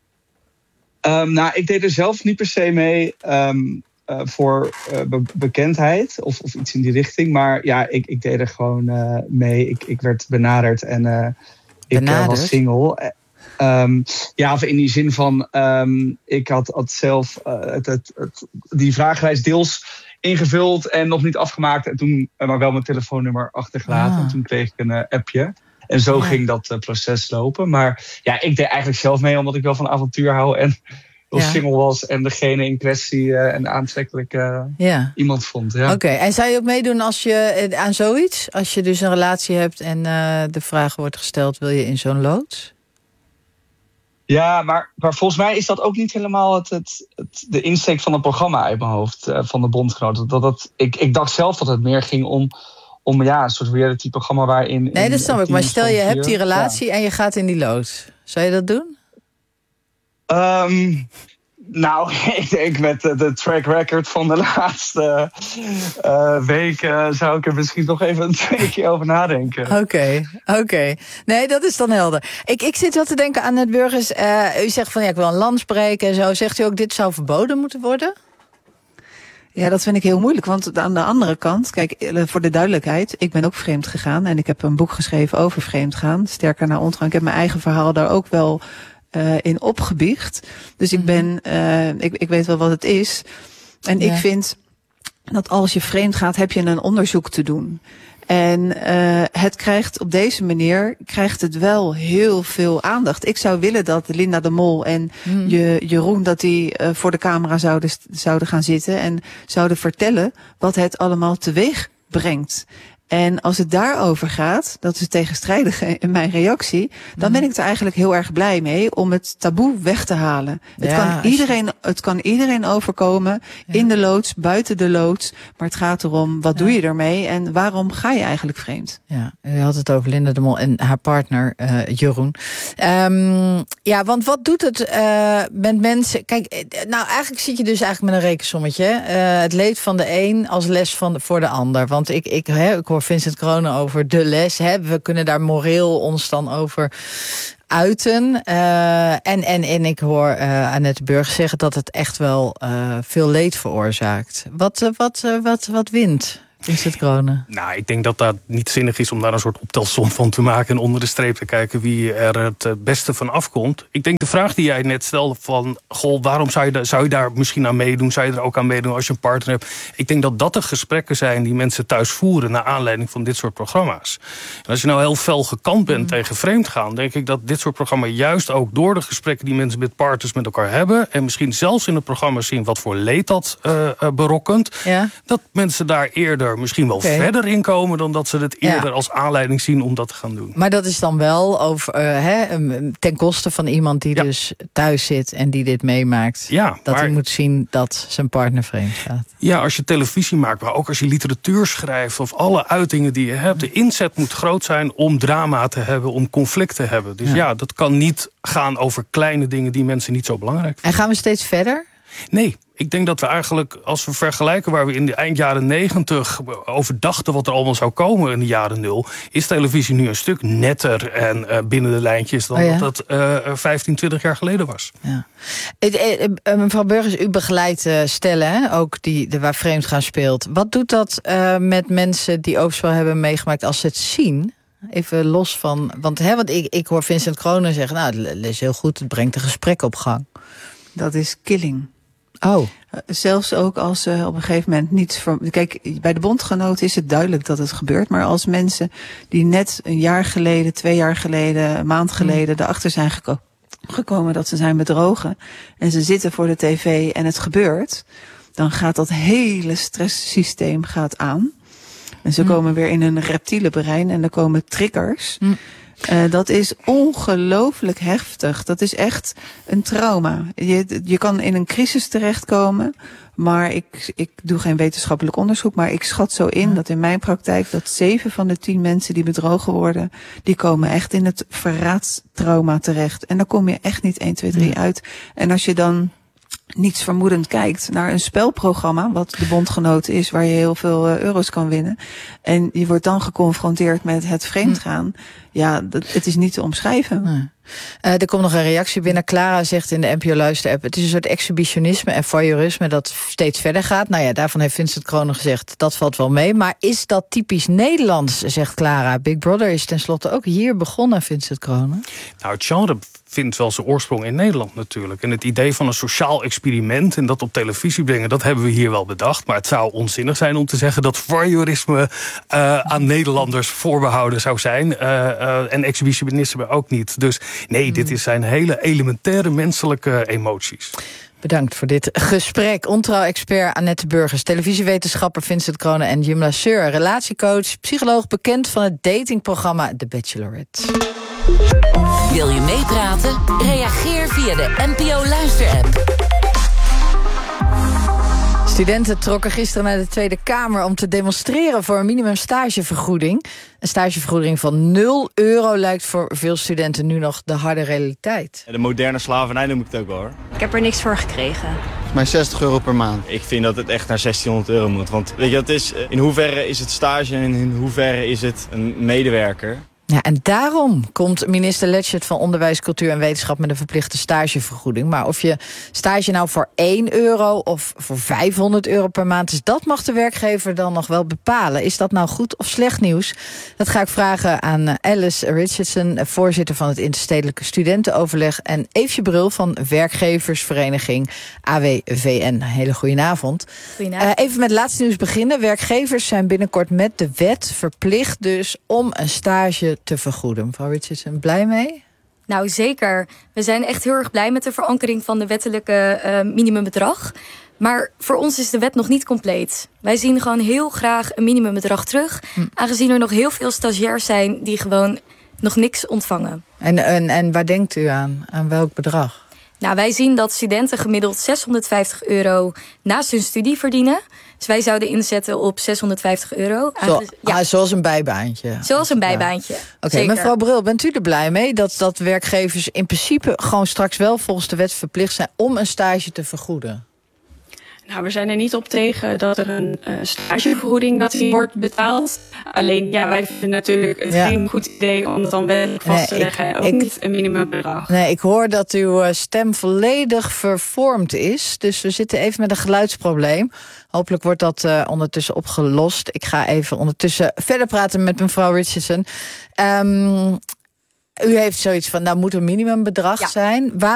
Um, nou, ik deed er zelf niet per se mee um, uh, voor uh, be- bekendheid of, of iets in die richting, maar ja, ik, ik deed er gewoon uh, mee. Ik, ik werd benaderd en uh, ik uh, was single. Um, ja, of in die zin van, um, ik had, had zelf uh, het, het, het, die vragenlijst deels ingevuld en nog niet afgemaakt. En toen, maar wel mijn telefoonnummer achtergelaten. Ah. En toen kreeg ik een uh, appje. En zo ja. ging dat uh, proces lopen. Maar ja, ik deed eigenlijk zelf mee, omdat ik wel van avontuur hou. En wel ja. single was en degene in kwestie uh, een aantrekkelijk uh, ja. iemand vond. Ja. Oké, okay. En zou je ook meedoen als je uh, aan zoiets? Als je dus een relatie hebt en uh, de vraag wordt gesteld, wil je in zo'n loods? Ja, maar, maar volgens mij is dat ook niet helemaal het, het, het, de insteek van het programma uit mijn hoofd, uh, van de bondgenoten. Dat, dat, ik, ik dacht zelf dat het meer ging om, om ja, een soort reality-programma waarin... Nee, dat snap ik. Maar stel je hebt die relatie ja. en je gaat in die loods. Zou je dat doen? Um, nou, ik denk met de, de track record van de laatste uh, weken zou ik er misschien nog even een twee keer over nadenken. Oké, okay, oké. Okay. Nee, dat is dan helder. Ik, ik zit wel te denken aan het burgers. Uh, u zegt van ja, ik wil een land spreken en zo. Zegt u ook dit zou verboden moeten worden? Ja, dat vind ik heel moeilijk. Want aan de andere kant, kijk, voor de duidelijkheid, ik ben ook vreemd gegaan. En ik heb een boek geschreven over vreemd gaan. Sterker naar ontgaan. Ik heb mijn eigen verhaal daar ook wel uh, in opgebiecht. Dus ik ben, uh, ik, ik weet wel wat het is. En ja. ik vind dat als je vreemd gaat, heb je een onderzoek te doen. En uh, het krijgt op deze manier, krijgt het wel heel veel aandacht. Ik zou willen dat Linda de Mol en mm. je, Jeroen, dat die uh, voor de camera zouden, zouden gaan zitten en zouden vertellen wat het allemaal teweeg brengt. En als het daarover gaat, dat is het tegenstrijdige in mijn reactie, dan ben ik er eigenlijk heel erg blij mee om het taboe weg te halen. Ja, het, kan iedereen, het kan iedereen overkomen, ja. in de loods, buiten de loods. Maar het gaat erom, wat ja. doe je ermee en waarom ga je eigenlijk vreemd? Ja, u had het over Linda de Mol en haar partner uh, Jeroen. Um, ja, want wat doet het uh, met mensen? Kijk, nou eigenlijk zit je dus eigenlijk met een rekensommetje. Uh, het leed van de een als les van de, voor de ander. Want ik, ik, hè, ik hoor Vincent Kroonen over de les. Hè. We kunnen daar moreel ons dan over uiten. Uh, en, en, en ik hoor uh, Annette Burgers zeggen dat het echt wel uh, veel leed veroorzaakt. Wat, uh, wat, uh, wat, wat wint Vincent Kroonen? Nou, ik denk dat dat niet zinnig is om daar een soort optelsom van te maken en onder de streep te kijken wie er het beste van afkomt. Ik denk de vraag die jij net stelde van, goh, waarom zou je, da- zou je daar misschien aan meedoen? Zou je er ook aan meedoen als je een partner hebt? Ik denk dat dat de gesprekken zijn die mensen thuis voeren naar aanleiding van dit soort programma's. En als je nou heel fel gekant bent mm. tegen vreemdgaan, denk ik dat dit soort programma's juist ook door de gesprekken die mensen met partners met elkaar hebben en misschien zelfs in het programma zien wat voor leed dat uh, uh, berokkent, ja. dat mensen daar eerder misschien wel okay. verder inkomen dan dat ze het eerder ja. als aanleiding zien om dat te gaan doen. Maar dat is dan wel over, uh, hè, ten koste van iemand die ja. dus thuis zit en die dit meemaakt. Ja, dat maar, hij moet zien dat zijn partner vreemd gaat. Ja, als je televisie maakt, maar ook als je literatuur schrijft of alle uitingen die je hebt. De inzet moet groot zijn om drama te hebben, om conflict te hebben. Dus ja, ja dat kan niet gaan over kleine dingen die mensen niet zo belangrijk vinden. En gaan we steeds verder? Nee. Ik denk dat we eigenlijk, als we vergelijken waar we in de eind jaren negentig over dachten wat er allemaal zou komen in de jaren nul, is televisie nu een stuk netter en uh, binnen de lijntjes dan oh ja? dat dat uh, vijftien, twintig jaar geleden was. Ja. Uh, uh, mevrouw Burgers, u begeleidt uh, stellen, hè? Ook die de, waar vreemdgaan speelt. Wat doet dat uh, met mensen die overspel hebben meegemaakt als ze het zien? Even los van, want, hè, want ik, ik hoor Vincent Kroonen zeggen, nou, het is heel goed, het brengt een gesprek op gang. Dat is killing. Oh. Zelfs ook als ze uh, op een gegeven moment niets... Voor, kijk, bij de bondgenoten is het duidelijk dat het gebeurt. Maar als mensen die net een jaar geleden, twee jaar geleden, een maand geleden... Mm. erachter zijn geko- gekomen dat ze zijn bedrogen... en ze zitten voor de tv en het gebeurt... dan gaat dat hele stresssysteem gaat aan. En ze mm. komen weer in een reptiele brein en er komen triggers... Mm. Uh, dat is ongelooflijk heftig. Dat is echt een trauma. Je, je kan in een crisis terechtkomen, maar ik, ik doe geen wetenschappelijk onderzoek, maar ik schat zo in dat in mijn praktijk dat zeven van de tien mensen die bedrogen worden, die komen echt in het verraadstrauma terecht. En daar kom je echt niet één, twee, drie uit. En als je dan niets vermoedend kijkt naar een spelprogramma, wat de bondgenoten is, waar je heel veel uh, euro's kan winnen. En je wordt dan geconfronteerd met het vreemdgaan. Ja, dat, het is niet te omschrijven. Nee. Uh, er komt nog een reactie binnen. Clara zegt in de N P O Luister-app, het is een soort exhibitionisme en voyeurisme dat steeds verder gaat. Nou ja, daarvan heeft Vincent Kroonen gezegd, dat valt wel mee. Maar is dat typisch Nederlands, zegt Clara. Big Brother is tenslotte ook hier begonnen, Vincent Kroonen. Nou, het genre vindt wel zijn oorsprong in Nederland natuurlijk. En het idee van een sociaal experiment en dat op televisie brengen, dat hebben we hier wel bedacht. Maar het zou onzinnig zijn om te zeggen dat voyeurisme uh, aan Nederlanders voorbehouden zou zijn. Uh, uh, en exhibitionisme ook niet. Dus nee, mm. dit is zijn hele elementaire menselijke emoties. Bedankt voor dit gesprek. Ontrouw-expert Annette Burgers, televisiewetenschapper Vincent Kroonen en Jim Lasseur, relatiecoach, psycholoog, bekend van het datingprogramma The Bachelorette. Wil je meepraten? Reageer via de N P O Luister-app. Studenten trokken gisteren naar de Tweede Kamer om te demonstreren voor een minimumstagevergoeding. Een stagevergoeding van nul euro lijkt voor veel studenten nu nog de harde realiteit. De moderne slavernij noem ik het ook wel, hoor. Ik heb er niks voor gekregen. Maar zestig euro per maand. Ik vind dat het echt naar zestienhonderd euro moet. Want weet je, dat is, in hoeverre is het stage en in hoeverre is het een medewerker? Ja, en daarom komt minister Letchert van Onderwijs, Cultuur en Wetenschap met een verplichte stagevergoeding. Maar of je stage nou voor één euro of voor vijfhonderd euro per maand is, dat mag de werkgever dan nog wel bepalen. Is dat nou goed of slecht nieuws? Dat ga ik vragen aan Alice Richardson, voorzitter van het Interstedelijke Studentenoverleg, en Eefje Brul van werkgeversvereniging A W V N. Hele goedenavond. Goedenavond. Uh, even met het laatste nieuws beginnen. Werkgevers zijn binnenkort met de wet verplicht dus om een stage te vergoeden. Mevrouw Richardson, blij mee? Nou, zeker. We zijn echt heel erg blij met de verankering van de wettelijke uh, minimumbedrag. Maar voor ons is de wet nog niet compleet. Wij zien gewoon heel graag een minimumbedrag terug, hm. aangezien er nog heel veel stagiairs zijn die gewoon nog niks ontvangen. En, en, en waar denkt u aan? Aan welk bedrag? Nou, wij zien dat studenten gemiddeld zeshonderdvijftig euro naast hun studie verdienen. Dus wij zouden inzetten op zeshonderdvijftig euro. Zo, ja. ah, zoals een bijbaantje. Zoals een bijbaantje. Oké, okay, mevrouw Bril, bent u er blij mee dat, dat werkgevers in principe gewoon straks wel volgens de wet verplicht zijn om een stage te vergoeden? Nou, we zijn er niet op tegen dat er een uh, stagevergoeding dat die wordt betaald. Alleen, ja, wij vinden natuurlijk het ja. geen goed idee om het dan wettelijk vast te nee, leggen. Ik, ook ik, niet een minimumbedrag. Nee, ik hoor dat uw stem volledig vervormd is. Dus we zitten even met een geluidsprobleem. Hopelijk wordt dat uh, ondertussen opgelost. Ik ga even ondertussen verder praten met mevrouw Richardson. Um, u heeft zoiets van, nou moet een minimumbedrag ja. zijn. Waar